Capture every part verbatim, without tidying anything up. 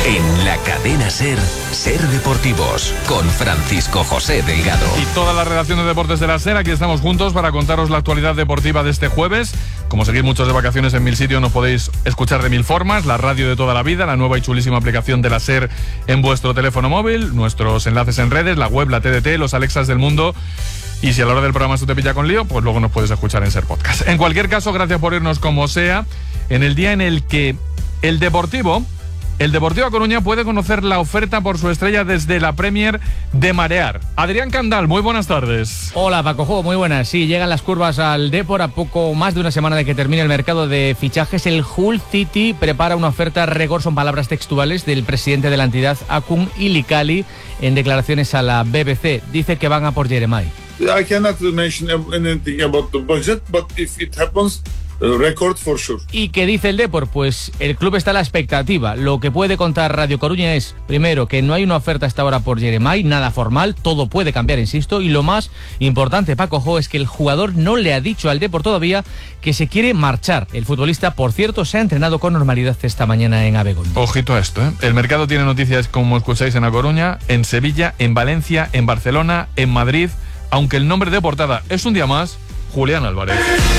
En la cadena SER, SER Deportivos, con Francisco José Delgado. Y toda la redacción de deportes de la SER, aquí estamos juntos para contaros la actualidad deportiva de este jueves. Como seguís muchos de vacaciones en mil sitios, nos podéis escuchar de mil formas, la radio de toda la vida, la nueva y chulísima aplicación de la SER en vuestro teléfono móvil, nuestros enlaces en redes, la web, la T D T, los Alexas del mundo. Y si a la hora del programa se te pilla con lío, pues luego nos puedes escuchar en SER Podcast. En cualquier caso, gracias por irnos como sea, en el día en el que el Deportivo... El Deportivo A Coruña puede conocer la oferta por su estrella desde la Premier de marear. Adrián Candal, muy buenas tardes. Hola Paco Jo, muy buenas. Sí, llegan las curvas al Depor a poco más de una semana de que termine el mercado de fichajes. El Hull City prepara una oferta récord, son palabras textuales del presidente de la entidad, Akun Ilikali, en declaraciones a la B B C. Dice que van a por Jeremai. I cannot mention anything about the budget, but if it happens, record for sure. ¿Y qué dice el Depor? Pues el club está a la expectativa. Lo que puede contar Radio Coruña es, primero, que no hay una oferta hasta ahora por Jeremai, nada formal, todo puede cambiar, insisto, y lo más importante, Paco Jo, es que el jugador no le ha dicho al Depor todavía que se quiere marchar. El futbolista, por cierto, se ha entrenado con normalidad esta mañana en Abegón. Ojito a esto, ¿eh? El mercado tiene noticias, como escucháis, en A Coruña, en Sevilla, en Valencia, en Barcelona, en Madrid, aunque el nombre de portada es un día más, Julián Álvarez.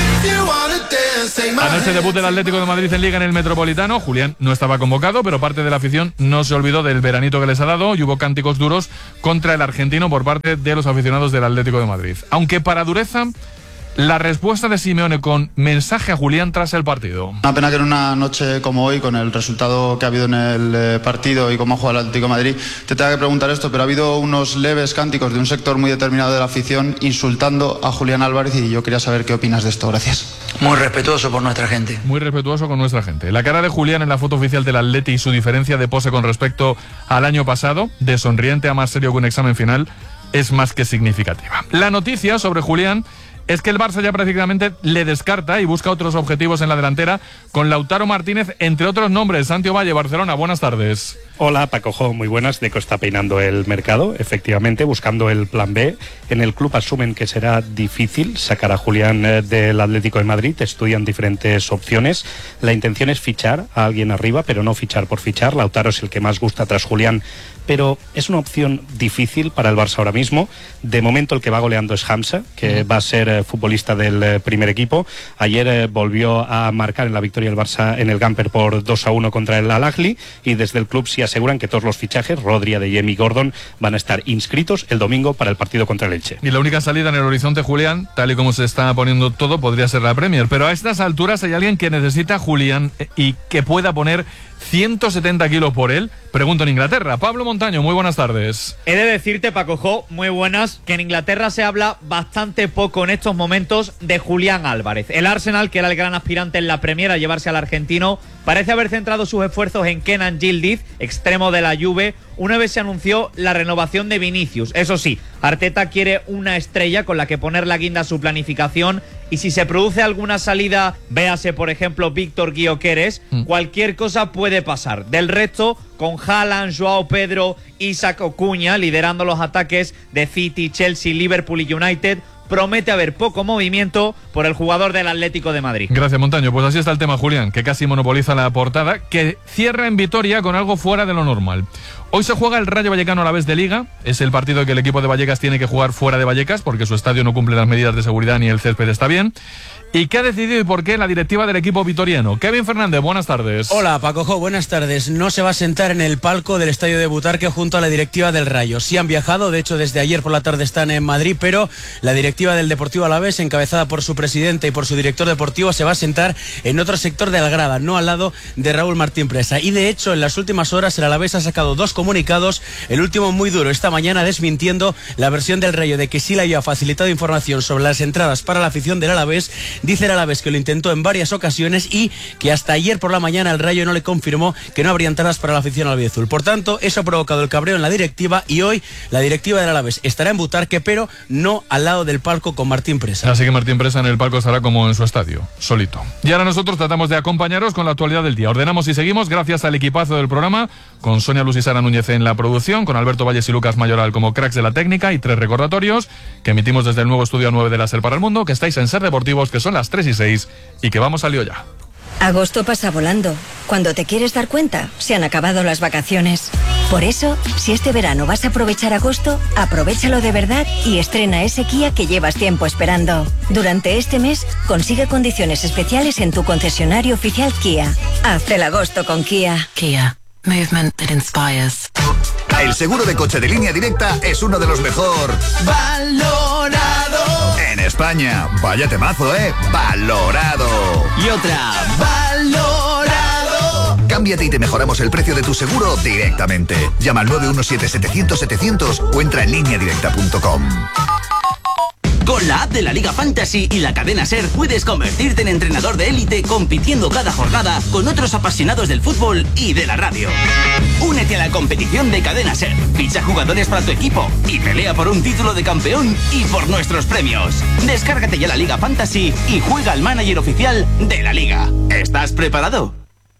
Anoche debut del Atlético de Madrid en Liga en el Metropolitano. Julián no estaba convocado, pero parte de la afición no se olvidó del veranito que les ha dado y hubo cánticos duros contra el argentino por parte de los aficionados del Atlético de Madrid. Aunque para dureza, la respuesta de Simeone con mensaje a Julián tras el partido. Una pena que en una noche como hoy, con el resultado que ha habido en el eh, partido y cómo ha jugado el Atlético de Madrid, te tenga que preguntar esto, pero ha habido unos leves cánticos de un sector muy determinado de la afición insultando a Julián Álvarez y yo quería saber qué opinas de esto. Gracias. Muy respetuoso por nuestra gente. Muy respetuoso con nuestra gente. La cara de Julián en la foto oficial del Atleti y su diferencia de pose con respecto al año pasado, de sonriente a más serio que un examen final, es más que significativa. La noticia sobre Julián es que el Barça ya prácticamente le descarta y busca otros objetivos en la delantera con Lautaro Martínez, entre otros nombres. Santiago Valle, Barcelona, buenas tardes. Hola, Paco Jo, muy buenas. Deco está peinando el mercado, efectivamente, buscando el plan B. En el club asumen que será difícil sacar a Julián del Atlético de Madrid, estudian diferentes opciones. La intención es fichar a alguien arriba, pero no fichar por fichar. Lautaro es el que más gusta tras Julián, pero es una opción difícil para el Barça ahora mismo. De momento el que va goleando es Hamza, que va a ser eh, futbolista del eh, primer equipo. Ayer eh, volvió a marcar en la victoria del Barça en el Gamper por dos a uno contra el Al-Ahly, y desde el club sí aseguran que todos los fichajes, Rodri, Adeyemi y Gordon, van a estar inscritos el domingo para el partido contra el Elche. Y la única salida en el horizonte, Julián, tal y como se está poniendo todo, podría ser la Premier, pero a estas alturas hay alguien que necesita a Julián y que pueda poner ciento setenta kilos por él. Pregunto en Inglaterra. Pablo Montaño, muy buenas tardes. He de decirte, Paco Jo, muy buenas, que en Inglaterra se habla bastante poco en estos momentos de Julián Álvarez. El Arsenal, que era el gran aspirante en la Premier a llevarse al argentino, parece haber centrado sus esfuerzos en Kenan Yildiz, extremo de la Juve, una vez se anunció la renovación de Vinicius. Eso sí, Arteta quiere una estrella con la que poner la guinda a su planificación, y si se produce alguna salida, véase por ejemplo Víctor Gyökeres, mm. cualquier cosa puede pasar. Del resto, con Haaland, Joao Pedro, Isaac Ocuña liderando los ataques de City, Chelsea, Liverpool y United, promete haber poco movimiento por el jugador del Atlético de Madrid. Gracias, Montaño. Pues así está el tema, Julián, que casi monopoliza la portada, que cierra en Vitoria con algo fuera de lo normal. Hoy se juega el Rayo Vallecano a la vez de Liga. Es el partido que el equipo de Vallecas tiene que jugar fuera de Vallecas porque su estadio no cumple las medidas de seguridad ni el césped está bien. ¿Y qué ha decidido y por qué la directiva del equipo vitoriano? Kevin Fernández, buenas tardes. Hola, Paco Jo, buenas tardes. No se va a sentar en el palco del estadio de Butarque junto a la directiva del Rayo. Sí han viajado, de hecho desde ayer por la tarde están en Madrid, pero la directiva del Deportivo Alavés, encabezada por su presidente y por su director deportivo, se va a sentar en otro sector de la grada, no al lado de Raúl Martín Presa. Y de hecho, en las últimas horas el Alavés ha sacado dos comunicados, el último muy duro esta mañana, desmintiendo la versión del Rayo de que sí le había facilitado información sobre las entradas para la afición del Alavés. Dice el Alavés que lo intentó en varias ocasiones y que hasta ayer por la mañana el Rayo no le confirmó que no habría entradas para la afición albiazul. Por tanto, eso ha provocado el cabreo en la directiva y hoy la directiva del Alavés estará en Butarque, pero no al lado del palco con Martín Presa. Así que Martín Presa en el palco estará como en su estadio, solito. Y ahora nosotros tratamos de acompañaros con la actualidad del día. Ordenamos y seguimos gracias al equipazo del programa, con Sonia Luz y Sara Núñez en la producción, con Alberto Valles y Lucas Mayoral como cracks de la técnica, y tres recordatorios que emitimos desde el nuevo estudio nueve de la SER para el mundo, que estáis en SER Deportivos, que son las tres y seis y que vamos al lío ya. Agosto pasa volando. Cuando te quieres dar cuenta, se han acabado las vacaciones. Por eso, si este verano vas a aprovechar agosto, aprovéchalo de verdad y estrena ese Kia que llevas tiempo esperando. Durante este mes, consigue condiciones especiales en tu concesionario oficial Kia. Haz el agosto con Kia. Kia. Movement that inspires. El seguro de coche de Línea Directa es uno de los mejor valorado en España. Vaya temazo, ¿eh? Valorado. Y otra, valorado. Cámbiate y te mejoramos el precio de tu seguro directamente. Llama al nueve uno siete, setecientos, setecientos o entra en línea directa punto com. Con la app de la Liga Fantasy y la cadena SER puedes convertirte en entrenador de élite compitiendo cada jornada con otros apasionados del fútbol y de la radio. Únete a la competición de cadena SER, ficha jugadores para tu equipo y pelea por un título de campeón y por nuestros premios. Descárgate ya la Liga Fantasy y juega al manager oficial de la Liga. ¿Estás preparado?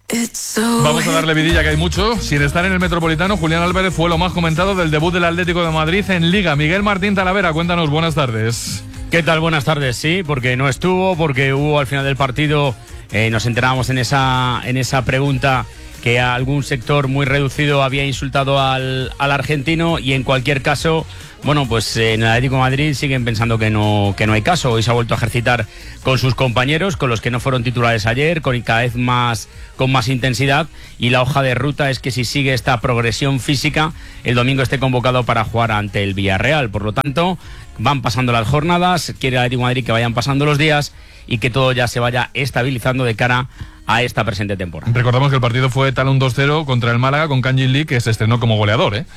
Vamos a darle vidilla, que hay mucho. Sin estar en el Metropolitano, Julián Álvarez fue lo más comentado del debut del Atlético de Madrid en Liga. Miguel Martín Talavera, cuéntanos, buenas tardes. ¿Qué tal? Buenas tardes, sí, porque no estuvo, porque hubo al final del partido, eh, nos enterábamos en esa, en esa pregunta que a algún sector muy reducido había insultado al, al argentino, y en cualquier caso, bueno, pues eh, en el Atlético de Madrid siguen pensando que no, que no hay caso. Hoy se ha vuelto a ejercitar con sus compañeros, con los que no fueron titulares ayer, con cada vez más, con más intensidad, y la hoja de ruta es que si sigue esta progresión física, el domingo esté convocado para jugar ante el Villarreal. Por lo tanto, van pasando las jornadas, quiere el Atlético de Madrid que vayan pasando los días y que todo ya se vaya estabilizando de cara a esta presente temporada. Recordamos que el partido fue tal un dos cero contra el Málaga con Kangin Lee, que se estrenó como goleador, ¿eh?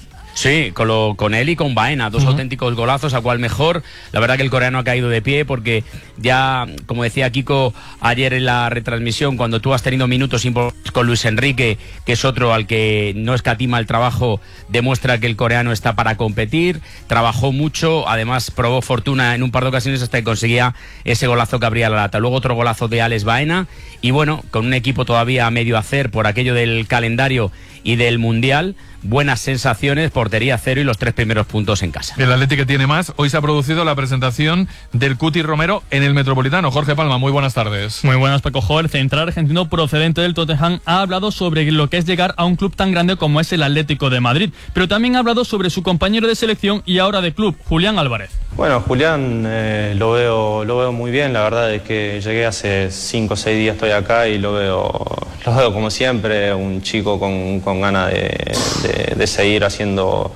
Sí, con, lo, con él y con Baena, dos uh-huh. auténticos golazos, a cual mejor. La verdad que el coreano ha caído de pie porque ya, como decía Kiko ayer en la retransmisión, cuando tú has tenido minutos importantes con Luis Enrique, que es otro al que no escatima el trabajo, demuestra que el coreano está para competir, trabajó mucho, además probó fortuna en un par de ocasiones hasta que conseguía ese golazo que abría la lata. Luego otro golazo de Alex Baena y bueno, con un equipo todavía a medio hacer por aquello del calendario y del Mundial, buenas sensaciones, portería cero y los tres primeros puntos en casa. El Atlético que tiene más. Hoy se ha producido la presentación del Cuti Romero en el Metropolitano. Jorge Palma, muy buenas tardes. Muy buenas, Paco Jo. El central argentino procedente del Tottenham ha hablado sobre lo que es llegar a un club tan grande como es el Atlético de Madrid, pero también ha hablado sobre su compañero de selección y ahora de club, Julián Álvarez. Bueno, Julián eh, lo veo lo veo muy bien. La verdad es que llegué hace cinco o seis días, estoy acá y lo veo, lo veo como siempre, un chico con, con ganas de, de, de seguir haciendo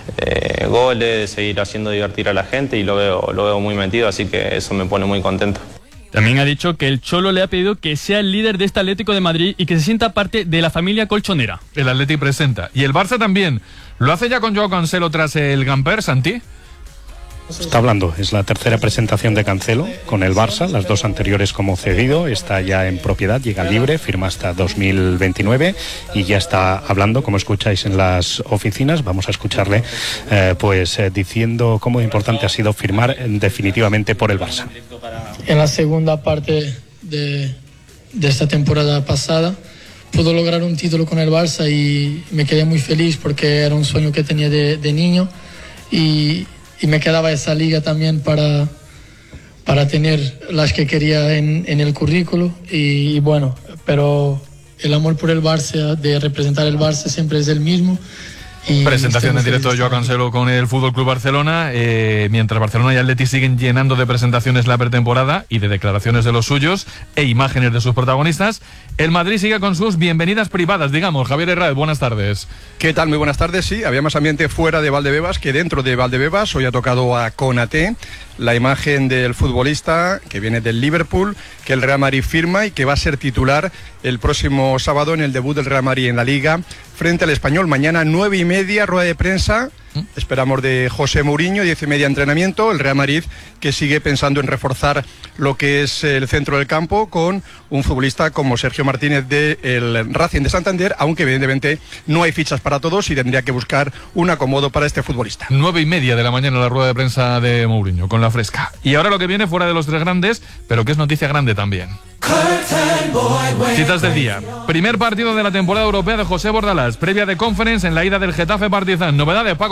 eh, goles, de seguir haciendo divertir a la gente, y lo veo, lo veo muy metido, así que eso me pone muy contento. También ha dicho que el Cholo le ha pedido que sea el líder de este Atlético de Madrid y que se sienta parte de la familia colchonera. El Atlético presenta. Y el Barça también. ¿Lo hace ya con Joao Cancelo tras el Gamper, Santi? Está hablando, es la tercera presentación de Cancelo con el Barça, las dos anteriores como cedido, está ya en propiedad, llega libre, firma hasta dos mil veintinueve y ya está hablando, como escucháis en las oficinas. Vamos a escucharle eh, pues eh, diciendo cómo importante ha sido firmar definitivamente por el Barça. En la segunda parte de, de esta temporada pasada pude lograr un título con el Barça y me quedé muy feliz porque era un sueño que tenía de, de niño, y Y me quedaba esa liga también para, para tener las que quería en, en el currículo. Y, y bueno, pero el amor por el Barça, de representar el Barça, siempre es el mismo. Y presentación en directo de Joao Cancelo con el Fútbol Club Barcelona, eh, mientras Barcelona y Atleti siguen llenando de presentaciones la pretemporada y de declaraciones de los suyos e imágenes de sus protagonistas. El Madrid sigue con sus bienvenidas privadas, digamos. Javier Herráez, buenas tardes. ¿Qué tal? Muy buenas tardes. Sí, había más ambiente fuera de Valdebebas que dentro de Valdebebas. Hoy ha tocado a Konaté, la imagen del futbolista que viene del Liverpool, que el Real Madrid firma y que va a ser titular el próximo sábado en el debut del Real Madrid en la Liga frente al Español. Mañana nueve y media, rueda de prensa. Esperamos de José Mourinho, diez y media entrenamiento. El Real Madrid que sigue pensando en reforzar lo que es el centro del campo con un futbolista como Sergio Martínez del Racing de Santander, aunque evidentemente no hay fichas para todos y tendría que buscar un acomodo para este futbolista. Nueve y media de la mañana la rueda de prensa de Mourinho con la fresca. Y ahora lo que viene fuera de los tres grandes, pero que es noticia grande también. Citas del día. Primer partido de la temporada europea de José Bordalás, previa de Conference en la ida del Getafe Partizan. Novedades, Paco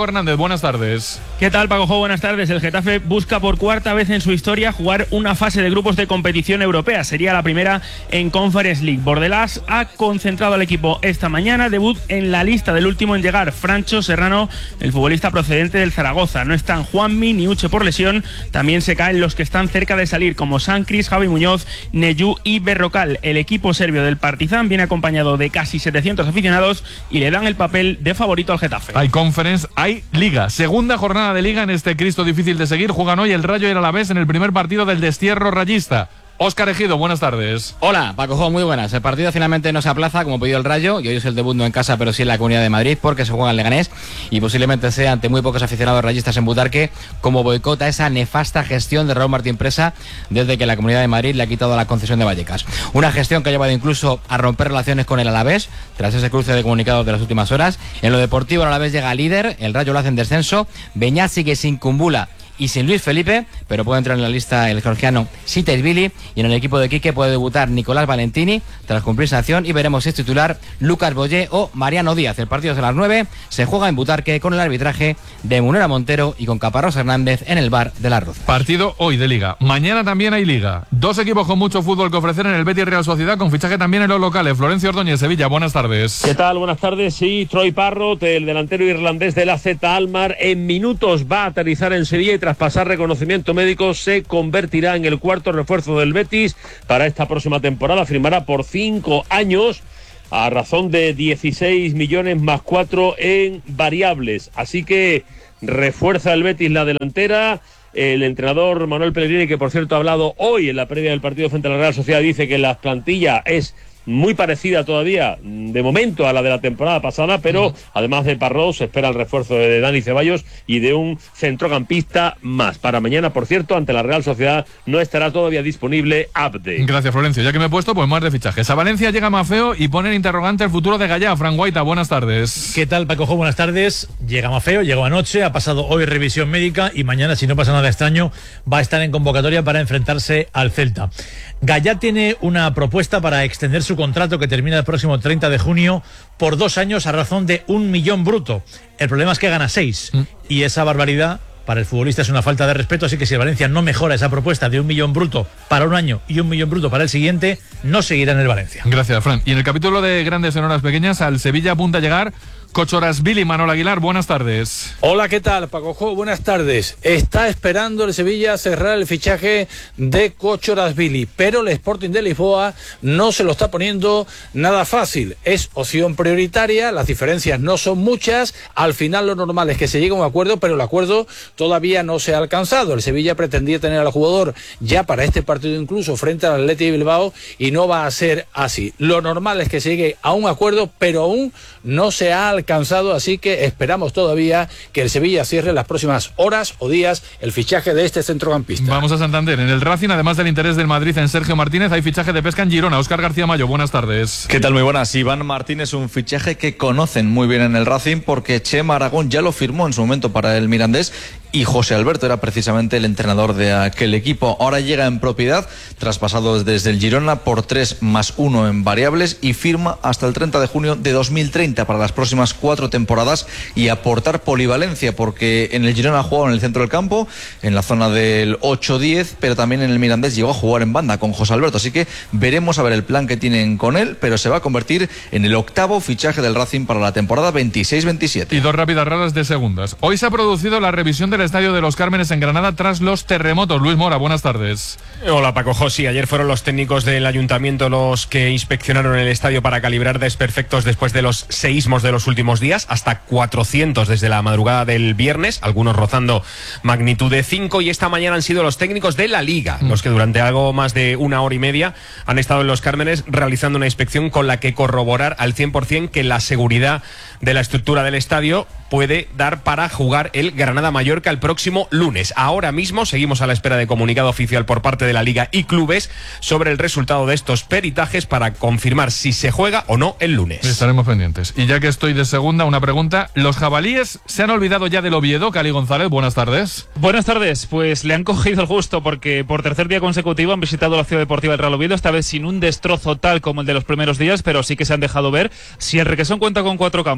Hernández, buenas tardes. ¿Qué tal, Paco Jo? Buenas tardes. El Getafe busca por cuarta vez en su historia jugar una fase de grupos de competición europea. Sería la primera en Conference League. Bordalás ha concentrado al equipo esta mañana. Debut en la lista del último en llegar, Francho Serrano, el futbolista procedente del Zaragoza. No están Juanmi ni Uche por lesión. También se caen los que están cerca de salir, como Sancris, Javi Muñoz, Neyu y Berrocal. El equipo serbio del Partizan viene acompañado de casi setecientos aficionados y le dan el papel de favorito al Getafe. Hay Conference, hay Liga. Segunda jornada de Liga en este Cristo difícil de seguir. Juegan hoy el Rayo y el Alavés en el primer partido del destierro rayista. Óscar Ejido, buenas tardes. Hola, Paco Jo, muy buenas. El partido finalmente no se aplaza, como pidió el Rayo, y hoy es el debut no en casa, pero sí en la Comunidad de Madrid, porque se juega en Leganés, y posiblemente sea ante muy pocos aficionados rayistas en Butarque, como boicota esa nefasta gestión de Raúl Martín Presa desde que la Comunidad de Madrid le ha quitado la concesión de Vallecas. Una gestión que ha llevado incluso a romper relaciones con el Alavés, tras ese cruce de comunicados de las últimas horas. En lo deportivo, el Alavés llega líder, el Rayo lo hace en descenso, Beñat sigue sin Kumbula y sin Luis Felipe, pero puede entrar en la lista el georgiano Sitaisvili, y en el equipo de Quique puede debutar Nicolás Valentini tras cumplir sanción, y veremos si es titular Lucas Boyé o Mariano Díaz. El partido es a las nueve, se juega en Butarque con el arbitraje de Munera Montero y con Caparrós Hernández en el bar de la Rozas. Partido hoy de Liga. Mañana también hay Liga. Dos equipos con mucho fútbol que ofrecer en el Betis Real Sociedad, con fichaje también en los locales. Florencio Ordóñez, Sevilla, buenas tardes. ¿Qué tal? Buenas tardes. Sí, Troy Parrott, el delantero irlandés de la Z Almar, en minutos va a aterrizar en Sevilla y tras pasar reconocimiento médico se convertirá en el cuarto refuerzo del Betis para esta próxima temporada. Firmará por cinco años a razón de dieciséis millones más cuatro en variables. Así que refuerza el Betis la delantera. El entrenador Manuel Pellegrini, que por cierto ha hablado hoy en la previa del partido frente a la Real Sociedad, dice que la plantilla es muy parecida todavía, de momento, a la de la temporada pasada, pero además de Parrós se espera el refuerzo de Dani Ceballos y de un centrocampista más. Para mañana, por cierto, ante la Real Sociedad no estará todavía disponible Abde. Gracias, Florencio. Ya que me he puesto, pues más de fichajes. A Valencia llega Mafeo y pone en interrogante el futuro de Gallá. Fran Guaita, buenas tardes. ¿Qué tal, Paco Jo? Buenas tardes. Llega Mafeo, llegó anoche, ha pasado hoy revisión médica y mañana, si no pasa nada extraño, va a estar en convocatoria para enfrentarse al Celta. Gallá tiene una propuesta para extender su contrato que termina el próximo treinta de junio por dos años a razón de un millón bruto. El problema es que gana seis mm. y esa barbaridad para el futbolista es una falta de respeto, así que si el Valencia no mejora esa propuesta de un millón bruto para un año y un millón bruto para el siguiente, no seguirá en el Valencia. Gracias, Fran. Y en el capítulo de Grandes en Horas Pequeñas, al Sevilla apunta a llegar Kochorasvili. Manuel Aguilar, buenas tardes. Hola, ¿qué tal, Paco Jo? Buenas tardes. Está esperando el Sevilla cerrar el fichaje de Kochorasvili, pero el Sporting de Lisboa no se lo está poniendo nada fácil. Es opción prioritaria, las diferencias no son muchas, al final lo normal es que se llegue a un acuerdo, pero el acuerdo todavía no se ha alcanzado. El Sevilla pretendía tener al jugador ya para este partido incluso frente al Athletic de Bilbao y no va a ser así. Lo normal es que se llegue a un acuerdo, pero aún no se ha alcanzado, así que esperamos todavía que el Sevilla cierre en las próximas horas o días el fichaje de este centrocampista. Vamos a Santander. En el Racing, además del interés del Madrid en Sergio Martínez, hay fichaje de pesca en Girona. Óscar García Mayo, buenas tardes. ¿Qué tal? Muy buenas. Iván Martínez, un fichaje que conocen muy bien en el Racing porque Chema Aragón ya lo firmó en su momento para el Mirandés y José Alberto era precisamente el entrenador de aquel equipo. Ahora llega en propiedad, traspasado desde el Girona por tres más uno en variables, y firma hasta el treinta de junio de dos mil treinta para las próximas cuatro temporadas y aportar polivalencia, porque en el Girona ha jugado en el centro del campo, en la zona del ocho diez, pero también en el Mirandés llegó a jugar en banda con José Alberto, así que veremos a ver el plan que tienen con él, pero se va a convertir en el octavo fichaje del Racing para la temporada veintiséis veintisiete. Y dos rápidas raras de segundas. Hoy se ha producido la revisión del Estadio de los Cármenes en Granada tras los terremotos. Luis Mora, buenas tardes. Hola, Paco Josi. Ayer fueron los técnicos del ayuntamiento los que inspeccionaron el estadio para calibrar desperfectos después de los seísmos de los últimos días, hasta cuatrocientos desde la madrugada del viernes, algunos rozando magnitud de cinco, y esta mañana han sido los técnicos de la Liga los que durante algo más de una hora y media han estado en los Cármenes realizando una inspección con la que corroborar al cien por ciento que la seguridad de la estructura del estadio puede dar para jugar el Granada-Mallorca el próximo lunes. Ahora mismo seguimos a la espera de comunicado oficial por parte de la Liga y clubes sobre el resultado de estos peritajes para confirmar si se juega o no el lunes. Estaremos pendientes. Y ya que estoy de segunda, una pregunta. ¿Los jabalíes se han olvidado ya del Oviedo? Cali González, buenas tardes. Buenas tardes. Pues le han cogido el gusto porque por tercer día consecutivo han visitado la Ciudad Deportiva del Real Oviedo, esta vez sin un destrozo tal como el de los primeros días, pero sí que se han dejado ver. Si el Requesón cuenta con cuatro campos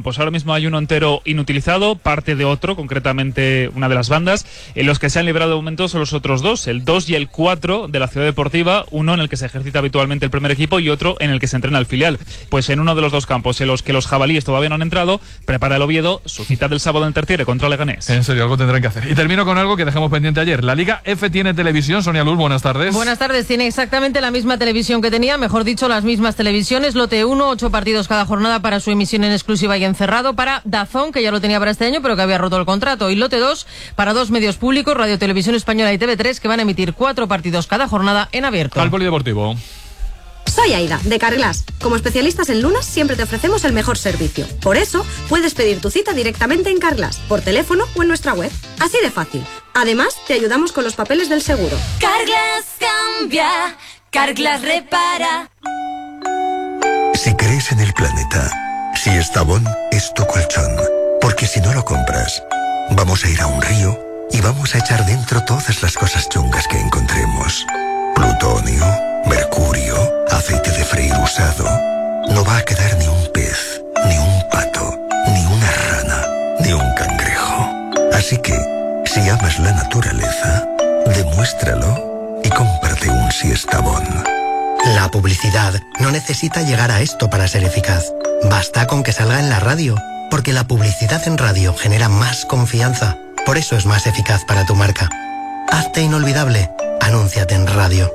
campos. Ahora mismo hay uno entero inutilizado, parte de otro, concretamente una de las bandas. En los que se han librado de momento son los otros dos, el dos y el cuatro de la Ciudad Deportiva, uno en el que se ejercita habitualmente el primer equipo y otro en el que se entrena el filial. Pues en uno de los dos campos en los que los jabalíes todavía no han entrado, prepara el Oviedo su cita del sábado en Tertiere contra Leganés. En serio, algo tendrán que hacer. Y termino con algo que dejamos pendiente ayer. La Liga F tiene televisión. Sonia Luz, buenas tardes. Buenas tardes. Tiene exactamente la misma televisión que tenía, mejor dicho, las mismas televisiones. Lote uno, ocho partidos cada jornada para su emisión en exclusiva y encerrado. Para DAZN, que ya lo tenía para este año, pero que había roto el contrato. Y lote dos, para dos medios públicos, Radio Televisión Española y T V tres, que van a emitir cuatro partidos cada jornada en abierto. Al polideportivo. Soy Aida, de Carglass. Como especialistas en lunas, siempre te ofrecemos el mejor servicio. Por eso, puedes pedir tu cita directamente en Carglass, por teléfono o en nuestra web. Así de fácil. Además, te ayudamos con los papeles del seguro. Carglass cambia, Carglass repara. Si crees en el planeta, si Estavón es tu colchón, porque si no lo compras, vamos a ir a un río y vamos a echar dentro todas las cosas chungas que encontremos. Plutonio, mercurio, aceite de freír usado. No va a quedar ni un pez, ni un pato, ni una rana, ni un cangrejo. Así que, si amas la naturaleza, demuéstralo y cómprate un Siestabón. La publicidad no necesita llegar a esto para ser eficaz. Basta con que salga en la radio, porque la publicidad en radio genera más confianza. Por eso es más eficaz para tu marca. Hazte inolvidable. Anúnciate en radio.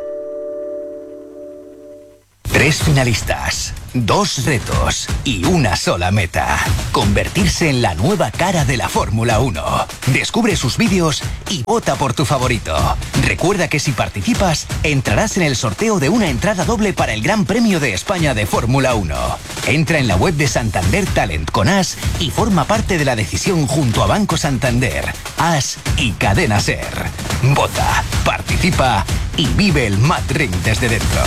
Tres finalistas, dos retos y una sola meta. Convertirse en la nueva cara de la Fórmula uno. Descubre sus vídeos y vota por tu favorito. Recuerda que si participas, entrarás en el sorteo de una entrada doble para el Gran Premio de España de Fórmula uno. Entra en la web de Santander Talent con As y forma parte de la decisión junto a Banco Santander, As y Cadena Ser. Vota, participa y vive el Mad Ring desde dentro.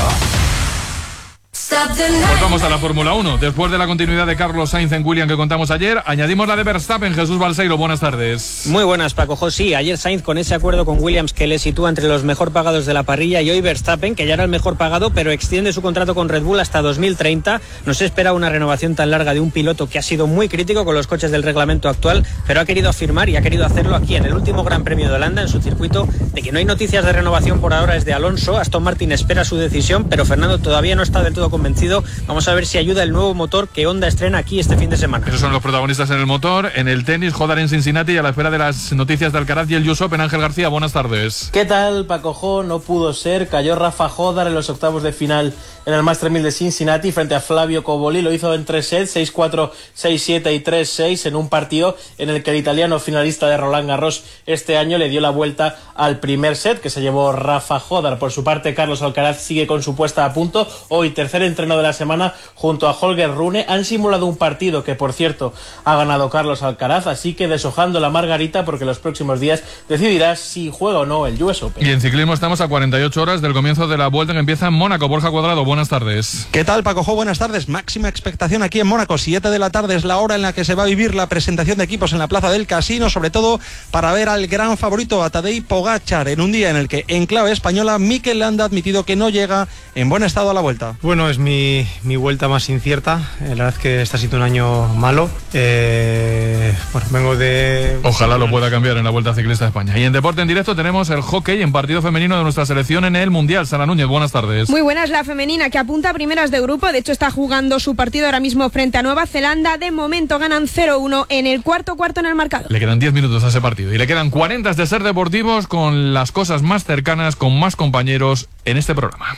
Pues vamos a la Fórmula uno. Después de la continuidad de Carlos Sainz en Williams que contamos ayer, añadimos la de Verstappen. Jesús Balseiro, buenas tardes. Muy buenas, Paco José. Ayer Sainz con ese acuerdo con Williams que le sitúa entre los mejor pagados de la parrilla, y hoy Verstappen, que ya era el mejor pagado, pero extiende su contrato con Red Bull hasta dos mil treinta. No se espera una renovación tan larga de un piloto que ha sido muy crítico con los coches del reglamento actual, pero ha querido afirmar y ha querido hacerlo aquí en el último Gran Premio de Holanda, en su circuito, de que no hay noticias de renovación por ahora es de Alonso. Aston Martin espera su decisión, pero Fernando todavía no está del todo convencido. Vamos a ver si ayuda el nuevo motor que Honda estrena aquí este fin de semana. Esos son los protagonistas en el motor. En el tenis, Jodar en Cincinnati, y a la espera de las noticias de Alcaraz y el U S Open. Ángel García, buenas tardes. ¿Qué tal, Paco Jo? No pudo ser. Cayó Rafa Jodar en los octavos de final en el Master mil de Cincinnati frente a Flavio Cobolli. Lo hizo en tres sets, seis cuatro, seis siete y tres seis, en un partido en el que el italiano finalista de Roland Garros este año le dio la vuelta al primer set, que se llevó Rafa Jodar. Por su parte, Carlos Alcaraz sigue con su puesta a punto. Hoy, tercer entreno de la semana junto a Holger Rune. Han simulado un partido que, por cierto, ha ganado Carlos Alcaraz, así que deshojando la margarita, porque los próximos días decidirá si juega o no el U S Open. Y en ciclismo estamos a cuarenta y ocho horas del comienzo de la vuelta que empieza en Mónaco. Borja Cuadrado, buenas tardes. ¿Qué tal, Paco Jo? Buenas tardes. Máxima expectación aquí en Mónaco. siete de la tarde es la hora en la que se va a vivir la presentación de equipos en la Plaza del Casino, sobre todo para ver al gran favorito, a Tadej Pogačar, en un día en el que, en clave española, Mikel Landa ha admitido que no llega en buen estado a la vuelta. Bueno, es mi, mi vuelta más incierta. La verdad es que este ha sido un año malo. Eh, bueno, vengo de... Ojalá lo pueda cambiar en la Vuelta Ciclista de España. Y en deporte en directo tenemos el hockey en partido femenino de nuestra selección en el Mundial. Sara Núñez, buenas tardes. Muy buenas, la femenina que apunta a primeras de grupo. De hecho, está jugando su partido ahora mismo frente a Nueva Zelanda. De momento ganan cero uno en el cuarto cuarto en el marcador. Le quedan diez minutos a ese partido y le quedan cuarenta de ser deportivos, con las cosas más cercanas, con más compañeros en este programa.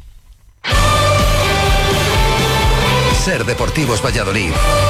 Ser Deportivos Valladolid.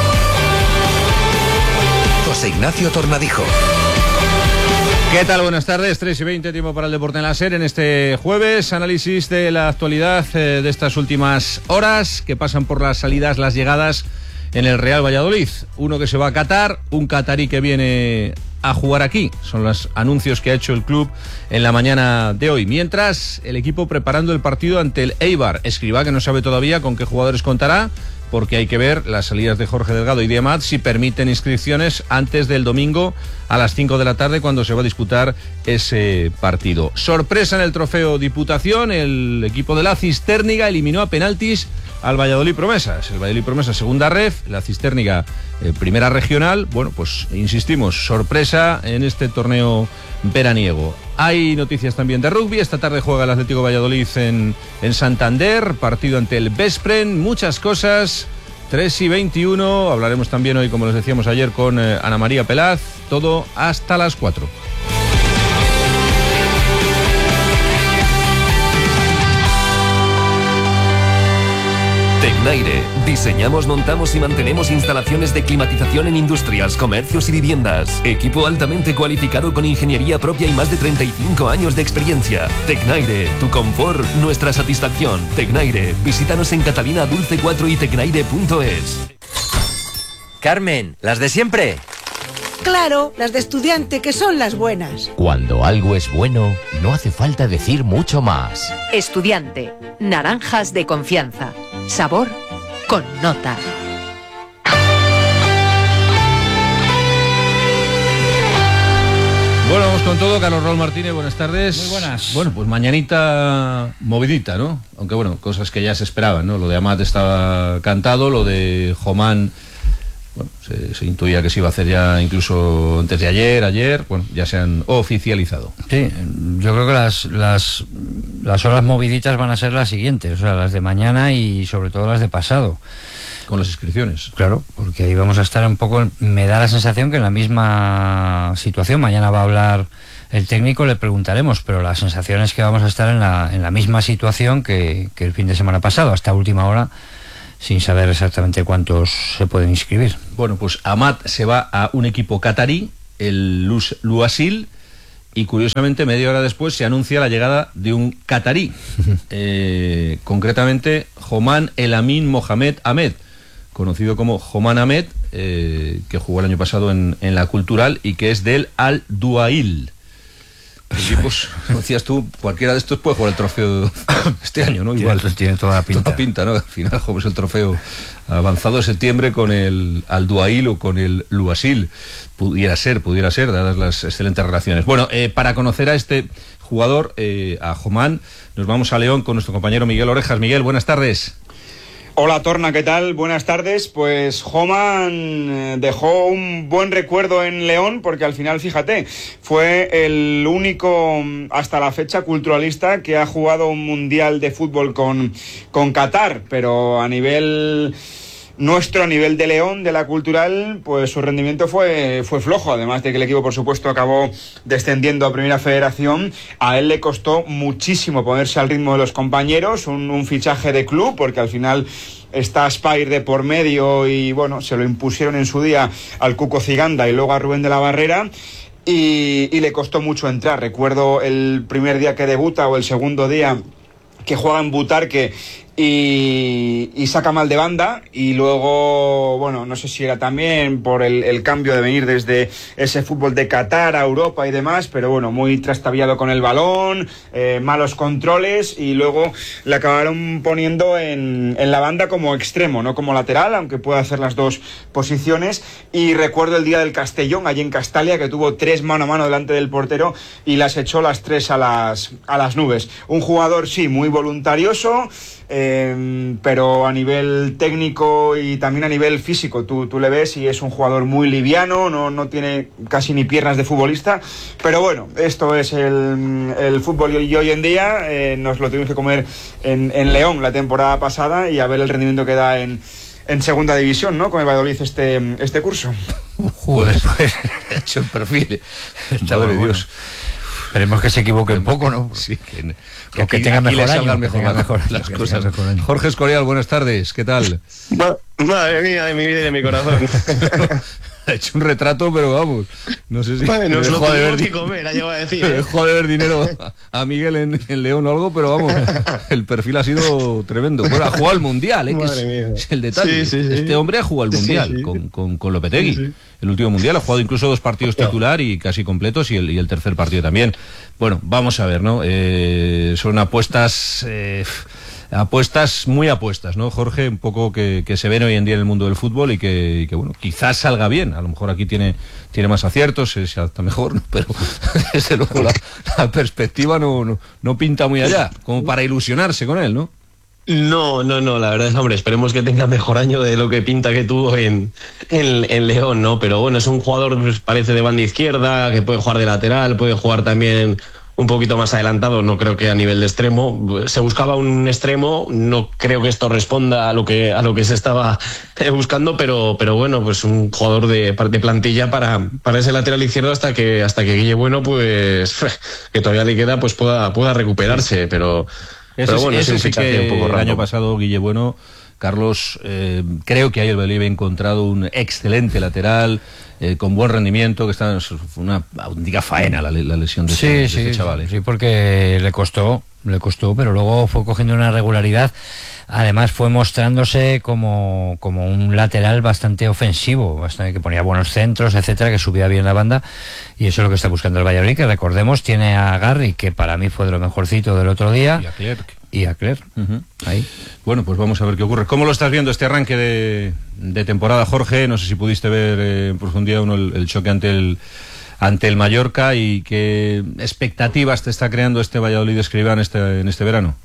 José Ignacio Tornadijo. ¿Qué tal? Buenas tardes, tres y veinte, tiempo para el deporte en la SER en este jueves. Análisis de la actualidad eh, de estas últimas horas, que pasan por las salidas, las llegadas en el Real Valladolid. Uno que se va a Qatar, un catarí que viene a jugar aquí. Son los anuncios que ha hecho el club en la mañana de hoy. Mientras, el equipo preparando el partido ante el Eibar. Escribá, que no sabe todavía con qué jugadores contará, porque hay que ver las salidas de Jorge Delgado y de Amat si permiten inscripciones antes del domingo a las cinco de la tarde, cuando se va a disputar ese partido. Sorpresa en el trofeo Diputación, el equipo de la Cistérniga eliminó a penaltis al Valladolid Promesas. El Valladolid Promesas, segunda ref, la Cistérniga eh, primera regional. Bueno, pues insistimos, sorpresa en este torneo veraniego. Hay noticias también de rugby. Esta tarde juega el Atlético Valladolid en, en Santander, partido ante el Veszprém, muchas cosas. tres y veintiuno, hablaremos también hoy, como les decíamos ayer, con eh, Ana María Pelaz, todo hasta las cuatro. Tecnaire. Diseñamos, montamos y mantenemos instalaciones de climatización en industrias, comercios y viviendas. Equipo altamente cualificado con ingeniería propia y más de treinta y cinco años de experiencia. Tecnaire. Tu confort, nuestra satisfacción. Tecnaire. Visítanos en Catalina Dulce cuatro y tecnaire punto es. Carmen, ¿las de siempre? Claro, las de estudiante, que son las buenas. Cuando algo es bueno, no hace falta decir mucho más. Estudiante. Naranjas de confianza. Sabor con nota. Bueno, vamos con todo. Carlos Raúl Martínez, buenas tardes. Muy buenas. Bueno, pues mañanita movidita, ¿no? Aunque bueno, cosas que ya se esperaban, ¿no? Lo de Amat estaba cantado, lo de Jomán, bueno, se, se intuía que se iba a hacer ya incluso antes de ayer, ayer, bueno, ya se han oficializado. Sí, yo creo que las, las, las horas moviditas van a ser las siguientes, o sea, las de mañana y sobre todo las de pasado. Con las inscripciones. Claro, porque ahí vamos a estar un poco, me da la sensación que en la misma situación, mañana va a hablar el técnico, le preguntaremos, pero la sensación es que vamos a estar en la, en la misma situación que, que el fin de semana pasado, hasta última hora, sin saber exactamente cuántos se pueden inscribir. Bueno, pues Amat se va a un equipo catarí, el Lusail, y curiosamente media hora después se anuncia la llegada de un catarí, eh, concretamente Joman El Amin Mohamed Ahmed, conocido como Joman Ahmed, eh, que jugó el año pasado en, en la Cultural y que es del Al Duail. Equipos, como decías tú, cualquiera de estos puede jugar el trofeo este año, ¿no? Igual. Tiene, tiene toda la pinta. Toda la pinta, ¿no? Al final jugamos el trofeo avanzado de septiembre con el Al Duail o con el Lusail. Pudiera ser, pudiera ser, dadas las excelentes relaciones. Bueno, eh, para conocer a este jugador, eh, a Jomán, nos vamos a León con nuestro compañero Miguel Orejas. Miguel, buenas tardes. Hola Torna, ¿qué tal? Buenas tardes. Pues Joman dejó un buen recuerdo en León porque al final, fíjate, fue el único hasta la fecha culturalista que ha jugado un mundial de fútbol con, con Qatar, pero a nivel nuestro, a nivel de León, de la Cultural, pues su rendimiento fue, fue flojo, además de que el equipo, por supuesto, acabó descendiendo a Primera Federación. A él le costó muchísimo ponerse al ritmo de los compañeros, un, un fichaje de club, porque al final está Spire de por medio y, bueno, se lo impusieron en su día al Cuco Ciganda y luego a Rubén de la Barrera. Y, y le costó mucho entrar. Recuerdo el primer día que debuta o el segundo día que juega en Butarque y, y saca mal de banda, y luego, bueno, no sé si era también por el, el cambio de venir desde ese fútbol de Qatar a Europa y demás, pero bueno, muy trastabiado con el balón, eh, malos controles, y luego le acabaron poniendo en, en la banda como extremo, no como lateral, aunque puede hacer las dos posiciones. Y recuerdo el día del Castellón, allí en Castalia, que tuvo tres mano a mano delante del portero y las echó las tres a las, a las nubes. Un jugador, sí, muy voluntarioso, Eh, pero a nivel técnico y también a nivel físico tú, tú le ves y es un jugador muy liviano, no, no tiene casi ni piernas de futbolista, pero bueno, esto es el, el fútbol y hoy en día eh, nos lo tuvimos que comer en, en León la temporada pasada y a ver el rendimiento que da en, en segunda división, ¿no? Con el Valladolid este, este curso. Joder, pues ha hecho el perfil. Madre de Dios. Esperemos que se equivoque un poco, ¿no? Sí, que, que, que, que tenga mejor año, mejor, tenga mejor, las cosas. Mejor Jorge Escorial, buenas tardes, ¿qué tal? Madre mía, de mi vida y de mi corazón. Ha hecho un retrato, pero vamos, no sé si vale, nos lo dejó de ver, que comer, ha llegado a decir, ¿eh? dejó de ver dinero a Miguel en, en León o algo, pero vamos, el perfil ha sido tremendo. Bueno, ha jugado al Mundial, ¿eh? Que es, es el detalle. Sí, sí, sí. Este hombre ha jugado al Mundial sí, sí. Con, con, con Lopetegui. Sí, sí. El último Mundial ha jugado incluso dos partidos titular y casi completos, y el, y el tercer partido también. Bueno, vamos a ver, ¿no? Eh, son apuestas... Eh, apuestas, muy apuestas, ¿no, Jorge? Un poco que, que se ven hoy en día en el mundo del fútbol y que, y que bueno, quizás salga bien. A lo mejor aquí tiene, tiene más aciertos, se, se adapta mejor, ¿no? Pero desde luego la, la perspectiva no, no, no pinta muy allá, como para ilusionarse con él, ¿no? No, no, no, la verdad es, hombre, esperemos que tenga mejor año de lo que pinta que tuvo en, en, en León, ¿no? Pero bueno, es un jugador, pues, parece de banda izquierda, que puede jugar de lateral, puede jugar también un poquito más adelantado, no creo que a nivel de extremo. Se buscaba un extremo, no creo que esto responda a lo que a lo que se estaba buscando, pero pero bueno, pues un jugador de, de plantilla para, para ese lateral izquierdo hasta que hasta que Guille Bueno, pues que todavía le queda, pues pueda pueda recuperarse, pero Ese, pero bueno, ese es un sí fichaje que un poco raro. el año pasado Guille Bueno, Carlos, eh, creo que ahí el Valladolid ha encontrado un excelente lateral, eh, con buen rendimiento, que está una auténtica faena la, la lesión de, sí, este, sí, de este chaval. ¿eh? Sí, porque le costó, le costó, pero luego fue cogiendo una regularidad. Además fue mostrándose como, como un lateral bastante ofensivo, bastante, que ponía buenos centros, etcétera, que subía bien la banda, y eso es lo que está buscando el Valladolid, que recordemos tiene a Garry, que para mí fue de lo mejorcito del otro día, y a Clerc. Y a Clerc. Uh-huh. Ahí. Bueno, pues vamos a ver qué ocurre. ¿Cómo lo estás viendo este arranque de, de temporada, Jorge? No sé si pudiste ver eh, en profundidad uno el, el choque ante el ante el Mallorca, y qué expectativas te está creando este Valladolid Escribá en este, en este verano.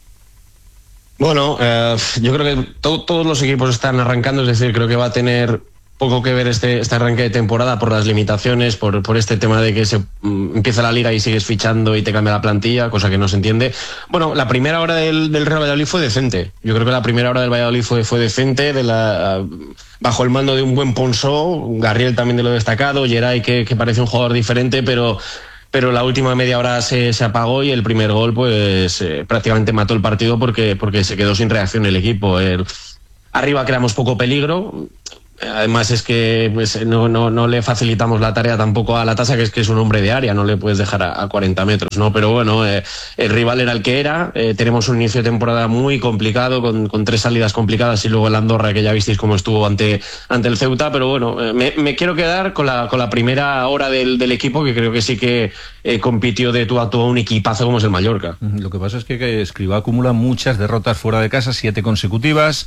Bueno, eh, yo creo que to- todos los equipos están arrancando, es decir, creo que va a tener poco que ver este, este arranque de temporada por las limitaciones, por, por este tema de que se mm, empieza la liga y sigues fichando y te cambia la plantilla, cosa que no se entiende. Bueno, la primera hora del, del Real Valladolid fue decente. Yo creo que la primera hora del Valladolid fue, fue decente, de la, bajo el mando de un buen Ponsó, Garriel también de lo destacado, Geray que, que parece un jugador diferente, pero... pero la última media hora se, se apagó y el primer gol pues eh, prácticamente mató el partido porque, porque se quedó sin reacción el equipo. El, arriba creamos poco peligro. Además es que pues no, no, no le facilitamos la tarea tampoco a la Tasa, que es que es un hombre de área, no le puedes dejar a, a cuarenta metros, ¿no? Pero bueno, eh, el rival era el que era, eh, tenemos un inicio de temporada muy complicado, con, con tres salidas complicadas, y luego el Andorra, que ya visteis cómo estuvo ante, ante el Ceuta, pero bueno, eh, me, me quiero quedar con la, con la primera hora del, del equipo, que creo que sí que eh, compitió de tú a tú a un equipazo como es el Mallorca. Lo que pasa es que, que Escribá acumula muchas derrotas fuera de casa, siete consecutivas.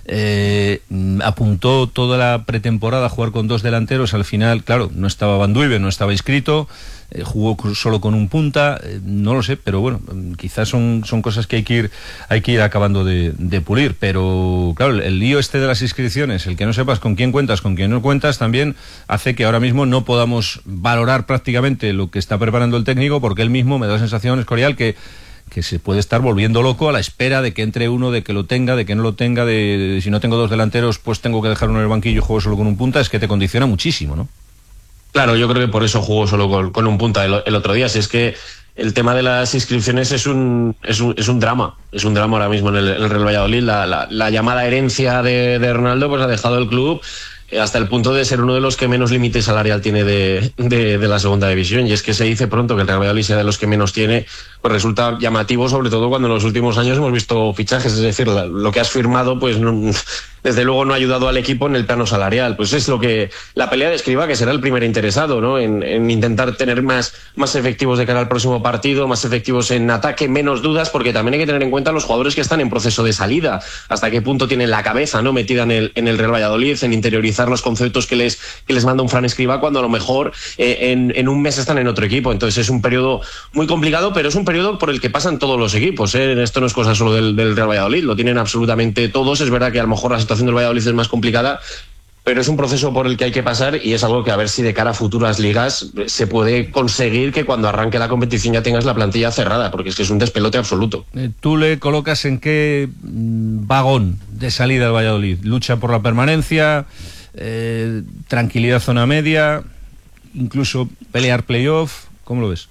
Eh, apuntó toda la pretemporada a jugar con dos delanteros. Al final, claro, no estaba Van Duiven, no estaba inscrito, eh, jugó solo con un punta, eh, no lo sé, pero bueno, quizás son, son cosas que hay que ir hay que ir acabando de, de pulir. Pero claro, el, el lío este de las inscripciones, el que no sepas con quién cuentas, con quién no cuentas, también hace que ahora mismo no podamos valorar prácticamente lo que está preparando el técnico, porque él mismo me da la sensación, Escorial, que que se puede estar volviendo loco a la espera de que entre uno, de que lo tenga, de que no lo tenga, de, de, de si no tengo dos delanteros, pues tengo que dejar uno en el banquillo y juego solo con un punta. Es que te condiciona muchísimo, ¿no? Claro, yo creo que por eso jugó solo con, con un punta el, el otro día. Si es que el tema de las inscripciones es un, es un, es un drama, es un drama ahora mismo en el, en el Real Valladolid. La, la, la llamada herencia de, de Ronaldo pues ha dejado el club hasta el punto de ser uno de los que menos límite salarial tiene de, de, de la segunda división. Y es que se dice pronto que el Real Valladolid sea de los que menos tiene, pues resulta llamativo, sobre todo cuando en los últimos años hemos visto fichajes. Es decir, lo que has firmado, pues no, desde luego no ha ayudado al equipo en el plano salarial. Pues es lo que la pelea de Escribá, que será el primer interesado, ¿no? En, en intentar tener más, más efectivos de cara al próximo partido, más efectivos en ataque, menos dudas, porque también hay que tener en cuenta los jugadores que están en proceso de salida, hasta qué punto tienen la cabeza, ¿no?, metida en el, en el Real Valladolid, en interiorizar los conceptos que les, que les manda un Fran Escribá, cuando a lo mejor eh, en, en un mes están en otro equipo. Entonces es un periodo muy complicado, pero es un periodo por el que pasan todos los equipos, ¿eh? Esto no es cosa solo del, del Real Valladolid, lo tienen absolutamente todos. Es verdad que a lo mejor la situación del Valladolid es más complicada, pero es un proceso por el que hay que pasar, y es algo que a ver si de cara a futuras ligas se puede conseguir que cuando arranque la competición ya tengas la plantilla cerrada, porque es que es un despelote absoluto. ¿Tú le colocas en qué vagón de salida el Valladolid? ¿Lucha por la permanencia? Eh, ¿Tranquilidad zona media? ¿Incluso pelear playoff? ¿Cómo lo ves?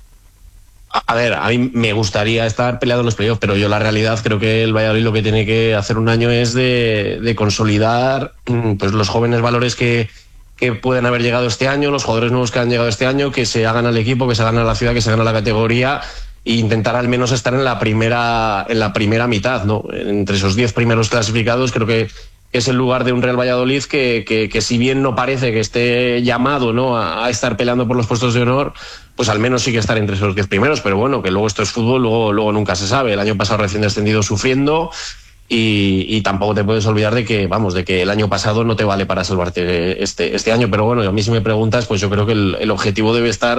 A ver, a mí me gustaría estar peleando en los playoffs, pero yo la realidad creo que el Valladolid lo que tiene que hacer un año es de, de consolidar pues los jóvenes valores que, que pueden haber llegado este año, los jugadores nuevos que han llegado este año, que se hagan al equipo, que se hagan a la ciudad, que se hagan a la categoría, e intentar al menos estar en la primera, en la primera mitad, ¿no? Entre esos diez primeros clasificados. Creo que es el lugar de un Real Valladolid que, que, que si bien no parece que esté llamado, ¿no?, a, a estar peleando por los puestos de honor, pues al menos sí que estar entre esos diez primeros. Pero bueno, que luego esto es fútbol, luego, luego nunca se sabe. El año pasado recién descendido sufriendo, y, y tampoco te puedes olvidar de que, vamos, de que el año pasado no te vale para salvarte este, este año. Pero bueno, a mí si me preguntas, pues yo creo que el, el objetivo debe estar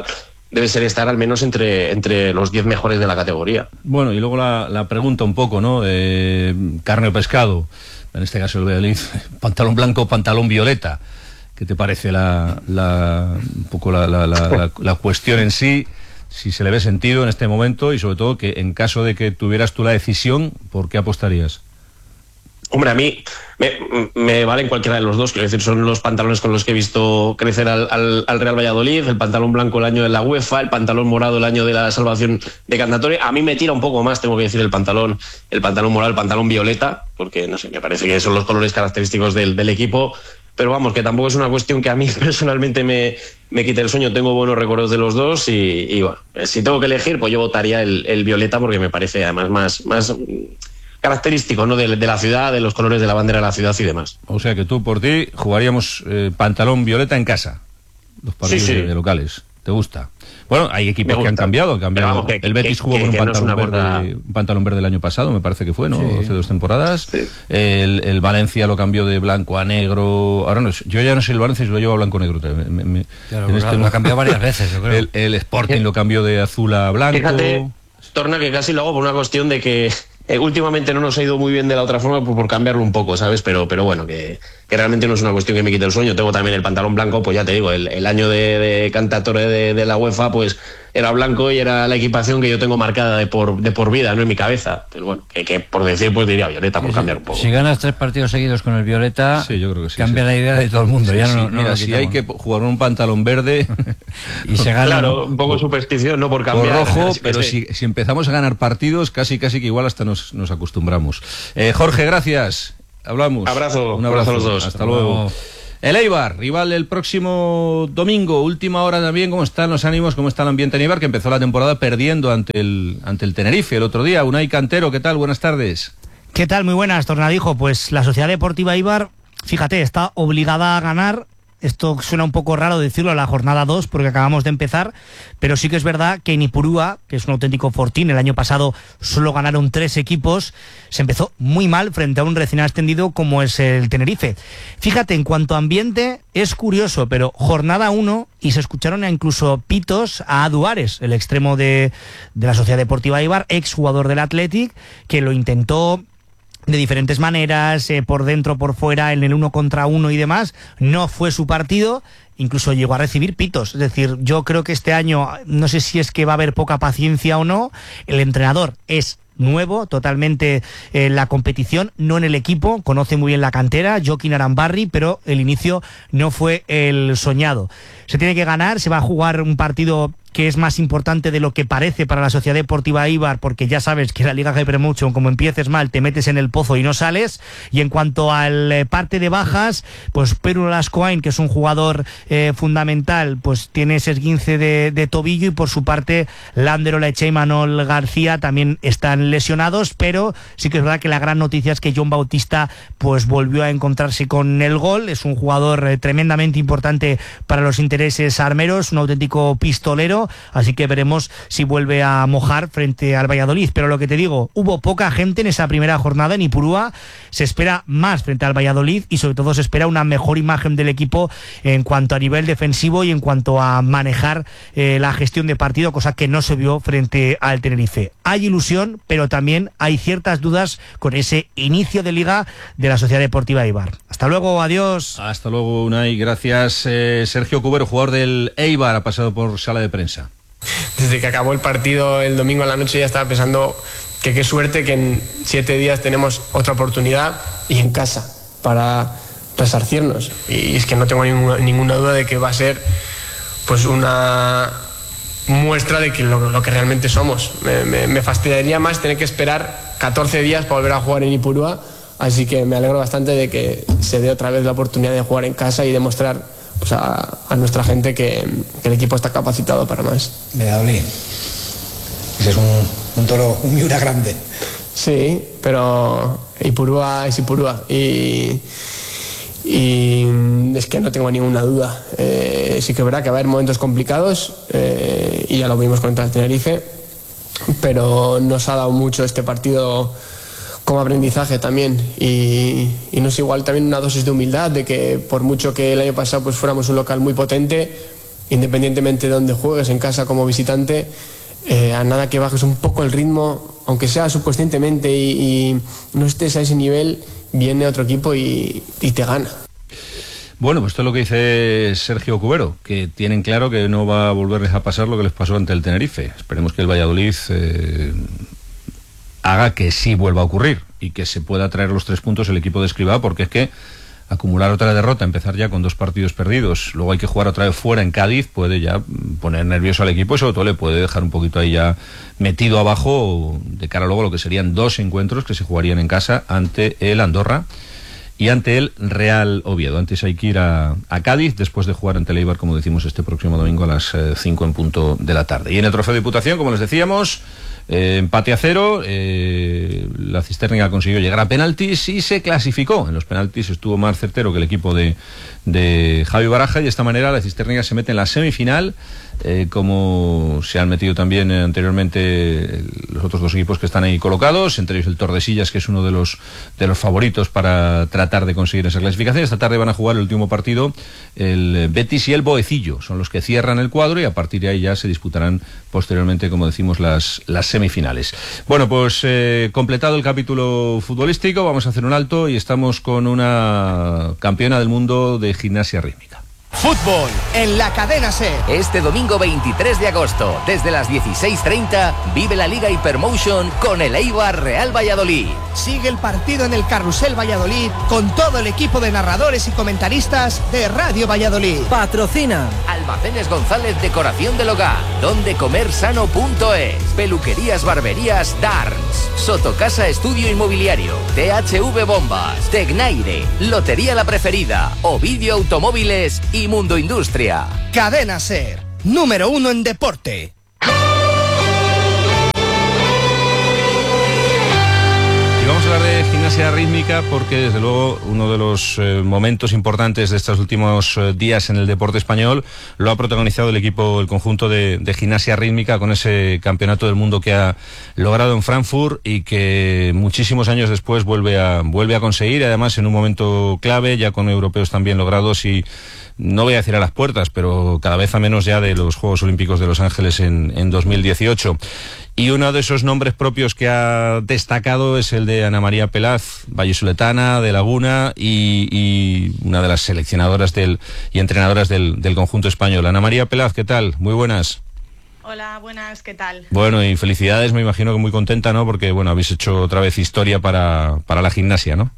debe ser estar al menos entre, entre los diez mejores de la categoría. Bueno, y luego la, la pregunta un poco, ¿no? Eh, carne o pescado, en este caso el Valladolid, pantalón blanco, pantalón violeta. ¿Qué te parece la, la, un poco la, la, la, la, la cuestión en sí? Si se le ve sentido en este momento y sobre todo que en caso de que tuvieras tú la decisión, ¿por qué apostarías? Hombre, a mí me, me valen cualquiera de los dos, quiero decir, son los pantalones con los que he visto crecer al, al, al Real Valladolid, el pantalón blanco el año de la UEFA, el pantalón morado el año de la salvación de Cantatoria. A mí me tira un poco más, tengo que decir, el pantalón, el pantalón morado, el pantalón violeta, porque no sé, me parece que son los colores característicos del, del equipo. Pero vamos, que tampoco es una cuestión que a mí personalmente me, me quite el sueño. Tengo buenos recuerdos de los dos y, y bueno, si tengo que elegir, pues yo votaría el, el violeta porque me parece además más, más característico, ¿no? De, de la ciudad, de los colores de la bandera de la ciudad y demás. O sea que tú por ti jugaríamos eh, pantalón violeta en casa, los partidos sí, sí. De, de locales. ¿Te gusta? Bueno, hay equipos que han cambiado, han cambiado. Vamos, que, el Betis que, jugó que, con un pantalón, no verde, borda... un pantalón verde el año pasado, me parece que fue, ¿no? Sí. Hace dos temporadas. Sí. El, el Valencia lo cambió de blanco a negro. Ahora no, yo ya no sé el Valencia si lo llevo a blanco-negro. Me, me, claro, en este lo ha cambiado varias veces, yo creo. El, el Sporting ¿Qué? Lo cambió de azul a blanco. Fíjate, Torna, que casi lo hago por una cuestión de que eh, últimamente no nos ha ido muy bien de la otra forma por, por cambiarlo un poco, ¿sabes? Pero, pero bueno, que, que realmente no es una cuestión que me quite el sueño. Tengo también el pantalón blanco, pues ya te digo, el, el año de, de Cantatore de, de la UEFA, pues era blanco y era la equipación que yo tengo marcada de por, de por vida, no en mi cabeza. Pero bueno, que, que por decir, pues diría violeta, por sí, cambiar un poco. Si ganas tres partidos seguidos con el violeta, sí, yo creo que sí, cambia sí. la idea de todo el mundo. Sí, ya sí, no, mira, no si hay que jugar un pantalón verde y se gana. Claro, un poco superstición, no por cambiar. Por rojo, pero si, si empezamos a ganar partidos, casi casi que igual hasta nos, nos acostumbramos. Eh, Jorge, gracias. Hablamos. Abrazo. Un abrazo a los dos. Hasta, Hasta luego. luego. El Eibar, rival el próximo domingo, última hora también. ¿Cómo están los ánimos? ¿Cómo está el ambiente en Eibar? Que empezó la temporada perdiendo ante el, ante el Tenerife el otro día. Unai Cantero, ¿qué tal? Buenas tardes. ¿Qué tal? Muy buenas, Tornadijo. Pues la Sociedad Deportiva Eibar, fíjate, está obligada a ganar. Esto suena un poco raro decirlo en la jornada dos porque acabamos de empezar, pero sí que es verdad que en Ipurúa, que es un auténtico fortín, el año pasado solo ganaron tres equipos, se empezó muy mal frente a un recién ascendido como es el Tenerife. Fíjate, en cuanto a ambiente, es curioso, pero jornada uno y se escucharon incluso pitos a Aduares, el extremo de, de la Sociedad Deportiva Eibar, ex jugador del Athletic, que lo intentó de diferentes maneras, eh, por dentro, por fuera, en el uno contra uno y demás. No fue su partido, incluso llegó a recibir pitos. Es decir, yo creo que este año, no sé si es que va a haber poca paciencia o no, el entrenador es nuevo, totalmente en la competición, no en el equipo, conoce muy bien la cantera, Joaquín Arambarri, pero el inicio no fue el soñado. Se tiene que ganar, se va a jugar un partido que es más importante de lo que parece para la Sociedad Deportiva Eibar, porque ya sabes que la Liga Hypermotion, como empieces mal, te metes en el pozo y no sales. Y en cuanto al eh, parte de bajas, pues Peru Lascoain, que es un jugador eh, fundamental, pues tiene ese esguince de, de tobillo, y por su parte Lander Olaechea y Manol García también están lesionados, pero sí que es verdad que la gran noticia es que John Bautista pues volvió a encontrarse con el gol. Es un jugador eh, tremendamente importante para los intereses armeros, un auténtico pistolero. Así que veremos si vuelve a mojar frente al Valladolid. Pero lo que te digo, hubo poca gente en esa primera jornada en Ipurúa. Se espera más frente al Valladolid y sobre todo se espera una mejor imagen del equipo en cuanto a nivel defensivo y en cuanto a manejar eh, la gestión de partido, cosa que no se vio frente al Tenerife. Hay ilusión, pero también hay ciertas dudas con ese inicio de liga de la Sociedad Deportiva Eibar. Hasta luego, adiós. Hasta luego, Unai. Gracias. Eh, Sergio Cubero, jugador del Eibar, ha pasado por sala de prensa. Desde que acabó el partido el domingo a la noche ya estaba pensando que qué suerte que en siete días tenemos otra oportunidad y en casa para resarcirnos. Y es que no tengo ninguna, ninguna duda de que va a ser pues una muestra de que lo, lo que realmente somos. Me, me, me fastidiaría más tener que esperar catorce días para volver a jugar en Ipurúa, así que me alegro bastante de que se dé otra vez la oportunidad de jugar en casa y demostrar pues a, a nuestra gente que, que el equipo está capacitado para más. Valladolid. Ese es un, un toro, un Miura grande. Sí, pero Ipurúa es Ipurúa y, y es que no tengo ninguna duda. Eh, sí que es verdad que va a haber momentos complicados eh, y ya lo vimos contra el Tenerife, pero nos ha dado mucho este partido como aprendizaje también y, y no es igual también una dosis de humildad de que por mucho que el año pasado pues fuéramos un local muy potente, independientemente de dónde juegues, en casa como visitante, eh, a nada que bajes un poco el ritmo, aunque sea subconscientemente y, y no estés a ese nivel, viene otro equipo y, y te gana. Bueno, pues esto es lo que dice Sergio Cubero, que tienen claro que no va a volverles a pasar lo que les pasó ante el Tenerife. Esperemos que el Valladolid eh, haga que sí vuelva a ocurrir y que se pueda traer los tres puntos el equipo de Escribá, porque es que acumular otra derrota, empezar ya con dos partidos perdidos, luego hay que jugar otra vez fuera en Cádiz, puede ya poner nervioso al equipo y sobre todo le puede dejar un poquito ahí ya metido abajo de cara luego a lo que serían dos encuentros que se jugarían en casa ante el Andorra y ante el Real Oviedo. Antes hay que ir a, a Cádiz, después de jugar ante el Eibar, como decimos, este próximo domingo a las cinco en punto de la tarde. Y en el Trofeo de Diputación, como les decíamos, eh, empate a cero, eh, la Cistérnica consiguió llegar a penaltis y se clasificó. En los penaltis estuvo más certero que el equipo de, de Javi Baraja, y de esta manera la Cistérnica se mete en la semifinal, eh, como se han metido también eh, anteriormente los otros dos equipos que están ahí colocados, entre ellos el Tordesillas, que es uno de los de los favoritos para tratar de conseguir esa clasificación. Esta tarde van a jugar el último partido el Betis y el Boecillo, son los que cierran el cuadro, y a partir de ahí ya se disputarán posteriormente, como decimos, las, las semifinales. Bueno, pues eh, completado el capítulo futbolístico, vamos a hacer un alto y estamos con una campeona del mundo de gimnasia rítmica. Fútbol en la cadena SER. Este domingo veintitrés de agosto, desde las dieciséis treinta, vive la Liga Hypermotion con el Eibar Real Valladolid. Sigue el partido en el Carrusel Valladolid con todo el equipo de narradores y comentaristas de Radio Valladolid. Patrocina Almacenes González Decoración del Hogar, donde comer sano punto es, Peluquerías Barberías Darns, Sotocasa Estudio Inmobiliario, T H V Bombas, Tecnaire, Lotería La Preferida, Ovidio Automóviles y Mundo Industria. Cadena SER, número uno en deporte. Y vamos a hablar de gimnasia rítmica porque, desde luego, uno de los eh, momentos importantes de estos últimos eh, días en el deporte español lo ha protagonizado el equipo, el conjunto de, de gimnasia rítmica, con ese campeonato del mundo que ha logrado en Frankfurt y que muchísimos años después vuelve a, vuelve a conseguir, además en un momento clave, ya con europeos también logrados y, no voy a decir a las puertas, pero cada vez a menos ya de los Juegos Olímpicos de Los Ángeles en, en dos mil dieciocho. Y uno de esos nombres propios que ha destacado es el de Ana María Pelaz, vallisoletana, de Laguna, y, y una de las seleccionadoras del, y entrenadoras del, del conjunto español. Ana María Pelaz, ¿qué tal? Muy buenas. Hola, buenas, ¿qué tal? Bueno, y felicidades, me imagino que muy contenta, ¿no? Porque, bueno, habéis hecho otra vez historia para, para la gimnasia, ¿no?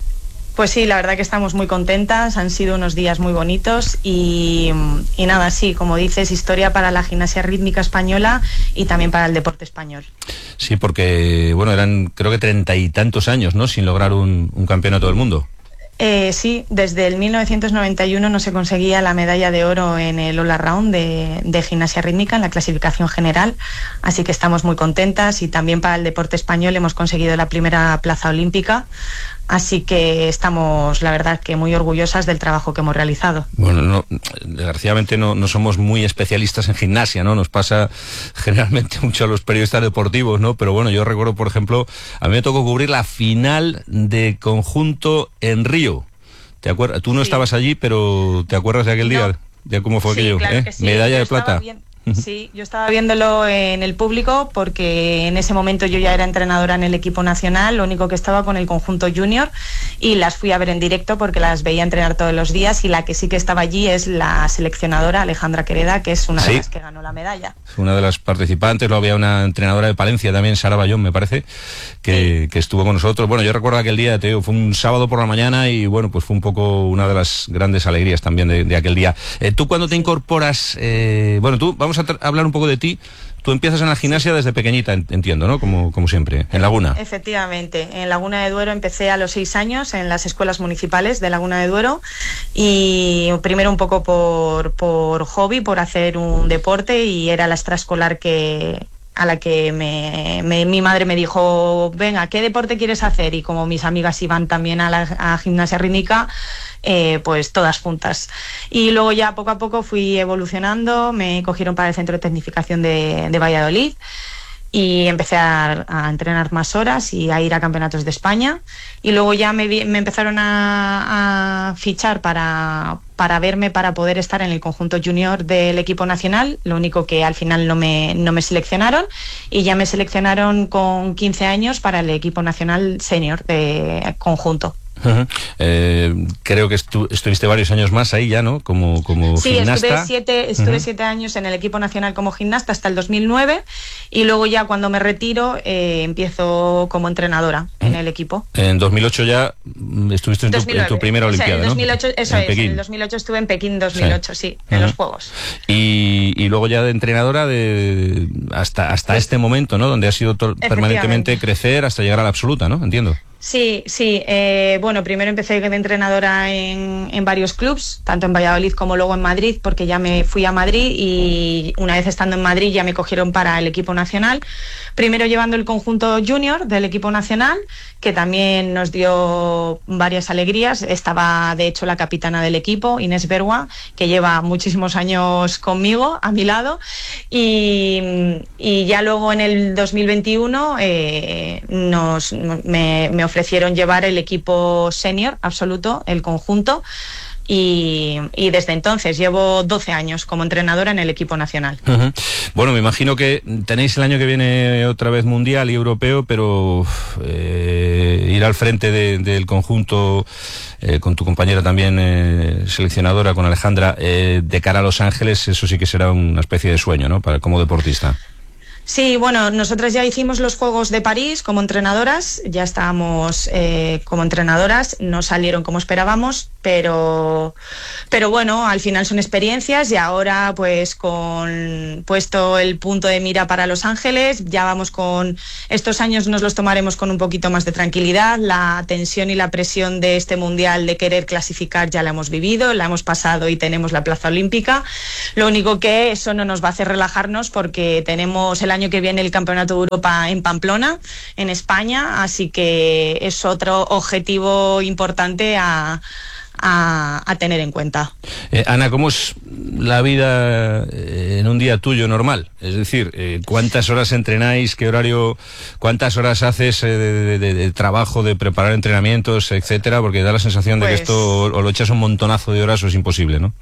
Pues sí, la verdad que estamos muy contentas, han sido unos días muy bonitos y, y nada, sí, como dices, historia para la gimnasia rítmica española y también para el deporte español. Sí, porque, bueno, eran creo que treinta y tantos años, ¿no?, sin lograr un, un campeonato del mundo. Eh, sí, desde el mil novecientos noventa y uno no se conseguía la medalla de oro en el All Around de, de gimnasia rítmica, en la clasificación general, así que estamos muy contentas, y también para el deporte español hemos conseguido la primera plaza olímpica, así que estamos, la verdad, que muy orgullosas del trabajo que hemos realizado. Bueno, no, desgraciadamente no, no somos muy especialistas en gimnasia, ¿no? Nos pasa generalmente mucho a los periodistas deportivos, ¿no? Pero bueno, yo recuerdo, por ejemplo, a mí me tocó cubrir la final de conjunto en Río. ¿Te acuerdas? Tú no sí. estabas allí, pero ¿te acuerdas de aquel día? No. ¿De cómo fue sí, aquello? Claro ¿eh? que sí. Medalla yo de plata. Bien. Sí, yo estaba viéndolo en el público porque en ese momento yo ya era entrenadora en el equipo nacional, lo único que estaba con el conjunto junior, y las fui a ver en directo porque las veía entrenar todos los días, y la que sí que estaba allí es la seleccionadora Alejandra Quereda, que es una sí. de las que ganó la medalla. Una de las participantes, luego había una entrenadora de Palencia también, Sara Bayón, me parece, que, sí. que estuvo con nosotros. Bueno, yo recuerdo aquel día, te digo, fue un sábado por la mañana y bueno, pues fue un poco una de las grandes alegrías también de, de aquel día. Eh, ¿Tú cuando te incorporas, eh, bueno, tú, vamos a hablar un poco de ti, tú empiezas en la gimnasia desde pequeñita, entiendo, ¿no? Como, como siempre, en Laguna. Efectivamente, en Laguna de Duero empecé a los seis años en las escuelas municipales de Laguna de Duero, y primero un poco por, por hobby, por hacer un deporte, y era la extraescolar que... a la que me, me, mi madre me dijo, venga, ¿qué deporte quieres hacer? Y como mis amigas iban también a la a gimnasia rítmica, eh, pues todas juntas. Y luego ya poco a poco fui evolucionando, me cogieron para el Centro de Tecnificación de, de Valladolid, y empecé a, a entrenar más horas y a ir a campeonatos de España, y luego ya me, vi, me empezaron a, a fichar para, para verme para poder estar en el conjunto junior del equipo nacional, lo único que al final no me, no me seleccionaron, y ya me seleccionaron con quince años para el equipo nacional senior de conjunto. Uh-huh. Eh, creo que estu estuviste varios años más ahí ya, ¿no? Como, como sí, gimnasta. estuve siete, estuve Uh-huh. siete años en el equipo nacional como gimnasta hasta el dos mil nueve, y luego ya cuando me retiro eh, empiezo como entrenadora uh-huh. en el equipo. En dos mil ocho ya mm, estuviste en tu, en tu primera o sea, Olimpiada, en dos mil ocho, ¿no? Eso en es, Pekín. en el dos mil ocho estuve en Pekín, dos mil ocho, sí, sí en uh-huh. los Juegos. Y, y luego ya de entrenadora de hasta hasta pues, este momento, ¿no? Donde ha sido permanentemente crecer hasta llegar a la absoluta, ¿no? Entiendo. Sí, sí. Eh, bueno, primero empecé de entrenadora en, en varios clubs, tanto en Valladolid como luego en Madrid, porque ya me fui a Madrid y una vez estando en Madrid ya me cogieron para el equipo nacional. Primero llevando el conjunto junior del equipo nacional, que también nos dio varias alegrías. Estaba, de hecho, la capitana del equipo, Inés Bergua, que lleva muchísimos años conmigo, a mi lado. Y, y ya luego en el dos mil veintiuno eh, nos, me, me ofrecieron llevar el equipo senior absoluto, el conjunto, y, y desde entonces llevo doce años como entrenadora en el equipo nacional. Uh-huh. Bueno, me imagino que tenéis el año que viene otra vez mundial y europeo, pero eh, ir al frente de, del conjunto eh, con tu compañera también eh, seleccionadora, con Alejandra, eh, de cara a Los Ángeles, eso sí que será una especie de sueño, ¿no? Para como deportista. Sí, bueno, nosotras ya hicimos los Juegos de París como entrenadoras, ya estábamos eh, como entrenadoras, no salieron como esperábamos, pero, pero bueno, al final son experiencias y ahora pues con puesto el punto de mira para Los Ángeles, ya vamos con, estos años nos los tomaremos con un poquito más de tranquilidad, la tensión y la presión de este mundial de querer clasificar ya la hemos vivido, la hemos pasado y tenemos la plaza olímpica, lo único que eso no nos va a hacer relajarnos porque tenemos el año año que viene el Campeonato de Europa en Pamplona, en España, así que es otro objetivo importante a, a, a tener en cuenta. Eh, Ana, ¿cómo es la vida en un día tuyo normal? Es decir, eh, ¿cuántas horas entrenáis? ¿Qué horario? ¿Cuántas horas haces eh, de, de, de trabajo, de preparar entrenamientos, etcétera? Porque da la sensación pues, de que esto o lo echas un montonazo de horas o es imposible, ¿no?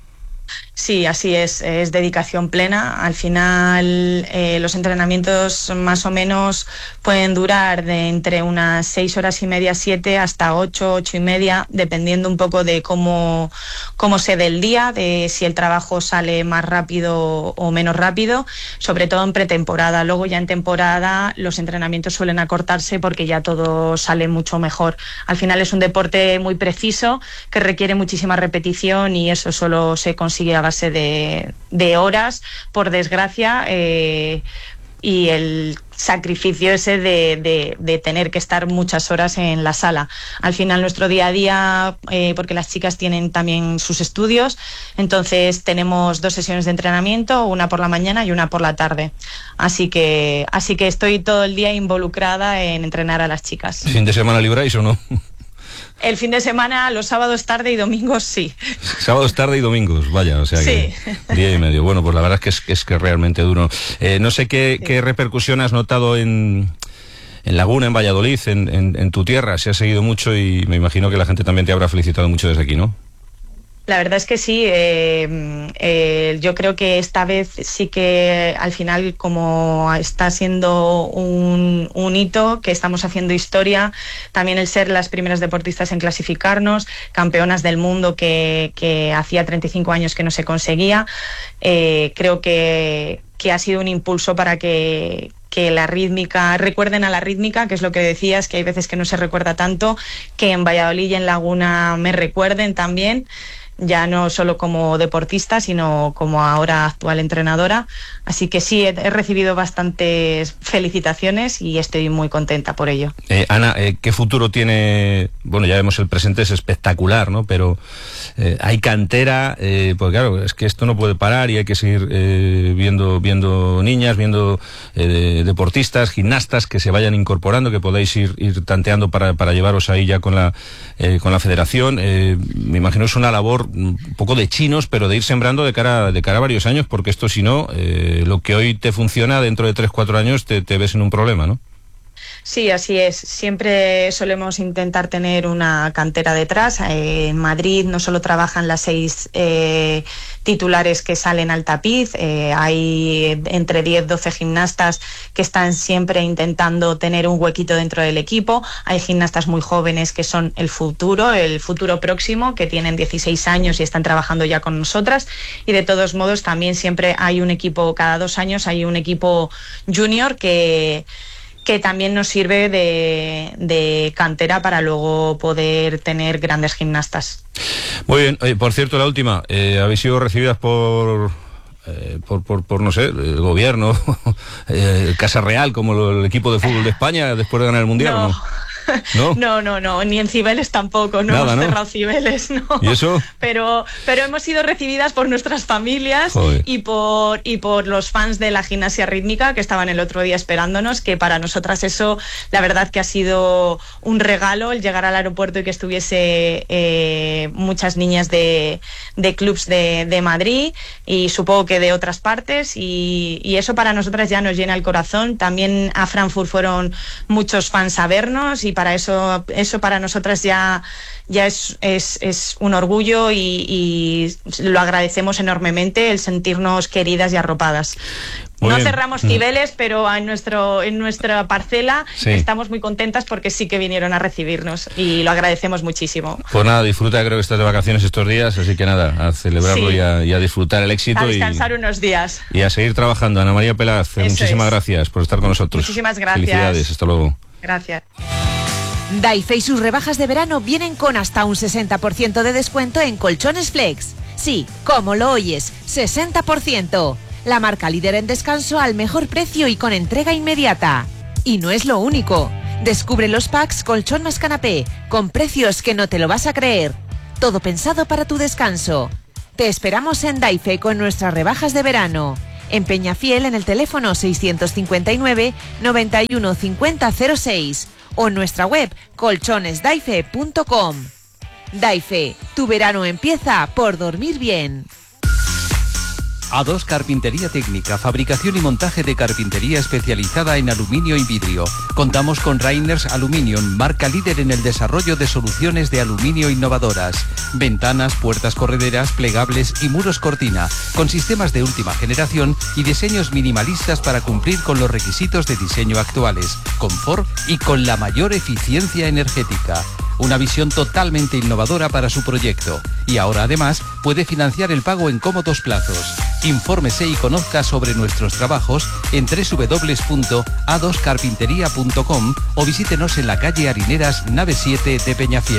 Sí, así es, es dedicación plena. Al final eh, los entrenamientos más o menos pueden durar de entre unas seis horas y media, siete, hasta ocho, ocho y media, dependiendo un poco de cómo, cómo se dé el día, de si el trabajo sale más rápido o menos rápido, sobre todo en pretemporada. Luego ya en temporada los entrenamientos suelen acortarse porque ya todo sale mucho mejor. Al final es un deporte muy preciso que requiere muchísima repetición y eso solo se consigue a base de, de horas, por desgracia, eh, y el sacrificio ese de, de, de tener que estar muchas horas en la sala. Al final nuestro día a día, eh, porque las chicas tienen también sus estudios, entonces tenemos dos sesiones de entrenamiento, una por la mañana y una por la tarde. Así que, así que estoy todo el día involucrada en entrenar a las chicas. ¿Fin de semana libráis o no? El fin de semana, los sábados tarde y domingos sí. Sábados tarde y domingos, vaya, o sea que sí. Día y medio. Bueno, pues la verdad es que es, es que realmente duro. Eh, no sé qué, sí. qué repercusión has notado en, en Laguna, en Valladolid, en, en, en tu tierra. Se ha seguido mucho y me imagino que la gente también te habrá felicitado mucho desde aquí, ¿no? La verdad es que sí, eh, eh, yo creo que esta vez sí que al final, como está siendo un, un hito, que estamos haciendo historia, también el ser las primeras deportistas en clasificarnos, campeonas del mundo que, que hacía treinta y cinco años que no se conseguía, eh, creo que, que ha sido un impulso para que que la rítmica, recuerden a la rítmica, que es lo que decías, que hay veces que no se recuerda tanto, que en Valladolid y en Laguna me recuerden también, ya no solo como deportista, sino como ahora actual entrenadora. Así que sí, he, he recibido bastantes felicitaciones y estoy muy contenta por ello. Eh, Ana, eh, ¿qué futuro tiene? Bueno, ya vemos el presente, es espectacular, ¿no? Pero eh, hay cantera, eh, pues claro, es que esto no puede parar y hay que seguir eh, viendo, viendo niñas, viendo eh, deportistas, gimnastas que se vayan incorporando, que podáis ir, ir tanteando para, para llevaros ahí ya con la, eh, con la federación. Eh, me imagino es una labor un poco de chinos, pero de ir sembrando de cara, de cara a varios años, porque esto si no, eh, lo que hoy te funciona, dentro de tres, cuatro años te, te ves en un problema, ¿no? Sí, así es. Siempre solemos intentar tener una cantera detrás. Eh, en Madrid no solo trabajan las seis eh, titulares que salen al tapiz, eh, hay entre diez, doce gimnastas que están siempre intentando tener un huequito dentro del equipo. Hay gimnastas muy jóvenes que son el futuro, el futuro próximo, que tienen dieciséis años y están trabajando ya con nosotras. Y de todos modos también siempre hay un equipo, cada dos años hay un equipo junior que... que también nos sirve de, de cantera para luego poder tener grandes gimnastas. Muy bien. Oye, por cierto, la última, eh, habéis sido recibidas por, eh, por, por, por, no sé, el gobierno, eh, Casa Real, como lo, el equipo de fútbol de España después de ganar el Mundial, no. ¿o no? ¿No? No, no, no, ni en Cibeles tampoco, no Nada, hemos ¿no? cerrado Cibeles, no. ¿Y eso? Pero, pero hemos sido recibidas por nuestras familias y por, y por los fans de la gimnasia rítmica que estaban el otro día esperándonos, que para nosotras eso, la verdad que ha sido un regalo el llegar al aeropuerto y que estuviese eh, muchas niñas de, de clubs de, de Madrid y supongo que de otras partes y, y eso para nosotras ya nos llena el corazón. También a Frankfurt fueron muchos fans a vernos y para eso, eso para nosotras ya, ya es, es, es un orgullo y, y lo agradecemos enormemente, el sentirnos queridas y arropadas. Muy no bien. cerramos Cibeles, pero en, nuestro, en nuestra parcela Sí. estamos muy contentas porque sí que vinieron a recibirnos y lo agradecemos muchísimo. Pues nada, disfruta, creo que estás de vacaciones estos días, así que nada, a celebrarlo Sí. y, a, y a disfrutar el éxito A y, descansar unos días. y a seguir trabajando. Ana María Pelaz, Eso muchísimas es. gracias por estar con nosotros. Muchísimas gracias. Felicidades, hasta luego. Gracias. Daife y sus rebajas de verano vienen con hasta un sesenta por ciento de descuento en colchones Flex. Sí, como lo oyes, sesenta por ciento. La marca líder en descanso al mejor precio y con entrega inmediata. Y no es lo único. Descubre los packs colchón más canapé, con precios que no te lo vas a creer. Todo pensado para tu descanso. Te esperamos en Daife con nuestras rebajas de verano. En Peñafiel en el teléfono seiscientos cincuenta y nueve, noventa y uno, cincuenta cero seis o en nuestra web colchones daife punto com. Daife, tu verano empieza por dormir bien. A dos Carpintería Técnica, fabricación y montaje de carpintería especializada en aluminio y vidrio. Contamos con Rainers Aluminium, marca líder en el desarrollo de soluciones de aluminio innovadoras. Ventanas, puertas correderas, plegables y muros cortina, con sistemas de última generación y diseños minimalistas para cumplir con los requisitos de diseño actuales, confort y con la mayor eficiencia energética. Una visión totalmente innovadora para su proyecto. Y ahora además puede financiar el pago en cómodos plazos. Infórmese y conozca sobre nuestros trabajos en doble u doble u doble u punto a dos carpintería punto com o visítenos en la calle Harineras, nave siete de Peñafiel.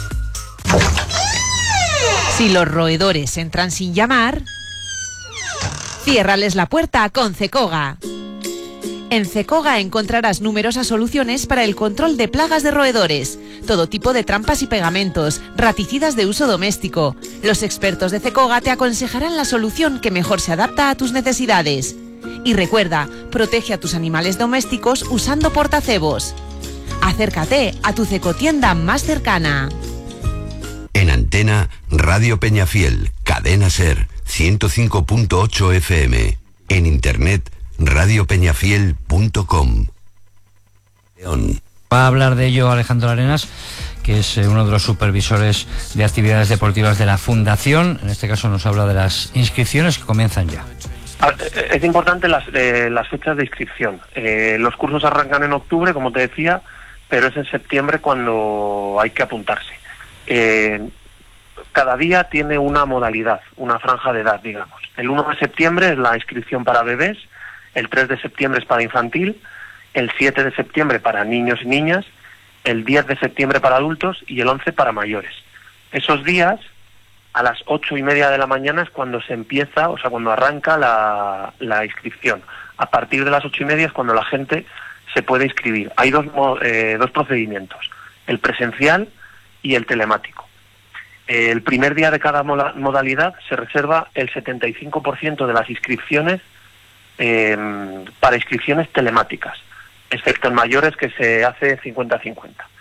Si los roedores entran sin llamar, ciérrales la puerta con Cecoga. En Cecoga encontrarás numerosas soluciones para el control de plagas de roedores, todo tipo de trampas y pegamentos, raticidas de uso doméstico. Los expertos de Cecoga te aconsejarán la solución que mejor se adapta a tus necesidades. Y recuerda, protege a tus animales domésticos usando portacebos. Acércate a tu Cecotienda más cercana. En antena, Radio Peñafiel, Cadena Ser, ciento cinco punto ocho F M. En internet, radio peñafiel punto com. Va a hablar de ello Alejandro Arenas, que es eh, uno de los supervisores de actividades deportivas de la Fundación. En este caso nos habla de las inscripciones que comienzan ya. Es importante las, eh, las fechas de inscripción. Eh, los cursos arrancan en octubre, como te decía, pero es en septiembre cuando hay que apuntarse. Eh, cada día tiene una modalidad, una franja de edad, digamos. El uno de septiembre es la inscripción para bebés, el tres de septiembre es para infantil, el siete de septiembre para niños y niñas, el diez de septiembre para adultos y el once para mayores. Esos días, a las ocho y media de la mañana es cuando se empieza, o sea, cuando arranca la, la inscripción. A partir de las ocho y media es cuando la gente se puede inscribir. Hay dos, eh, dos procedimientos, el presencial y el telemático. El primer día de cada modalidad se reserva el setenta y cinco por ciento de las inscripciones eh, para inscripciones telemáticas, excepto en mayores que se hace cincuenta cincuenta.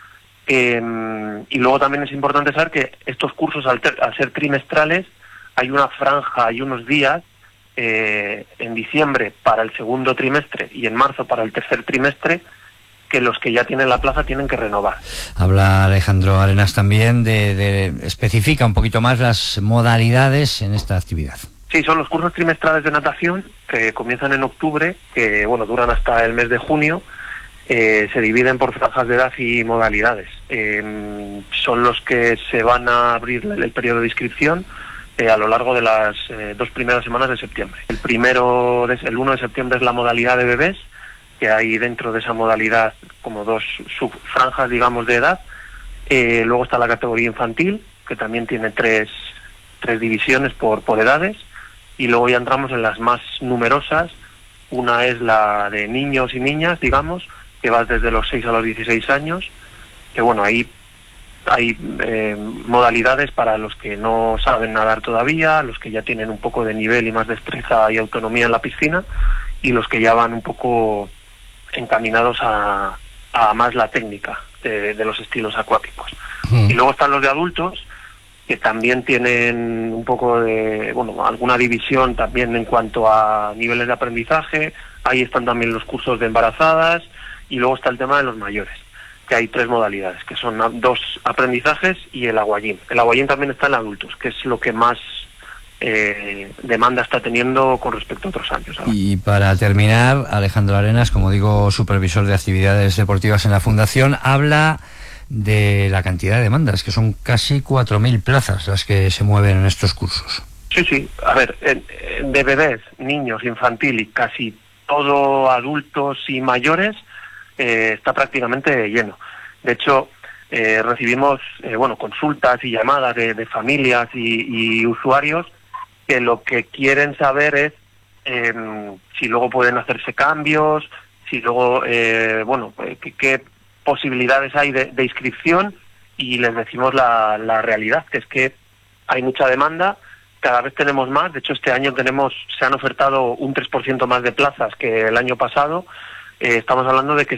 Eh, y luego también es importante saber que estos cursos, al, ter, al ser trimestrales, hay una franja, hay unos días eh, en diciembre para el segundo trimestre y en marzo para el tercer trimestre, que los que ya tienen la plaza tienen que renovar. Habla Alejandro Arenas también de, de especifica un poquito más las modalidades en esta actividad. Sí, son los cursos trimestrales de natación que comienzan en octubre, que bueno duran hasta el mes de junio. Eh, se dividen por franjas de edad y modalidades. Eh, son los que se van a abrir el, el periodo de inscripción eh, a lo largo de las eh, dos primeras semanas de septiembre. El primero, de, el uno de septiembre es la modalidad de bebés, que hay dentro de esa modalidad como dos subfranjas, digamos, de edad. Eh, luego está la categoría infantil, que también tiene tres, tres divisiones por, por edades. Y luego ya entramos en las más numerosas. Una es la de niños y niñas, digamos, que va desde los seis a los dieciséis años, que bueno, ahí hay eh, modalidades para los que no saben nadar todavía, los que ya tienen un poco de nivel y más destreza y autonomía en la piscina, y los que ya van un poco encaminados a, a más la técnica de, de los estilos acuáticos. Mm. Y luego están los de adultos, que también tienen un poco de, bueno, alguna división también en cuanto a niveles de aprendizaje. Ahí están también los cursos de embarazadas, y luego está el tema de los mayores, que hay tres modalidades, que son dos aprendizajes y el aguayín. El aguayín también está en adultos, que es lo que más eh, demanda está teniendo con respecto a otros años. ¿Sabes? Y para terminar, Alejandro Arenas, como digo, supervisor de actividades deportivas en la Fundación, habla de la cantidad de demandas, que son casi cuatro mil plazas las que se mueven en estos cursos. Sí, sí. A ver, de bebés, niños, infantil y casi todo adultos y mayores, Eh, está prácticamente lleno. De hecho, eh, recibimos eh, bueno consultas y llamadas de, de familias y, y usuarios que lo que quieren saber es eh, si luego pueden hacerse cambios, si luego, eh, bueno, eh, qué, qué posibilidades hay de, de inscripción, y les decimos la, la realidad, que es que hay mucha demanda, cada vez tenemos más. De hecho, este año tenemos se han ofertado un tres por ciento más de plazas que el año pasado. Eh, estamos hablando de que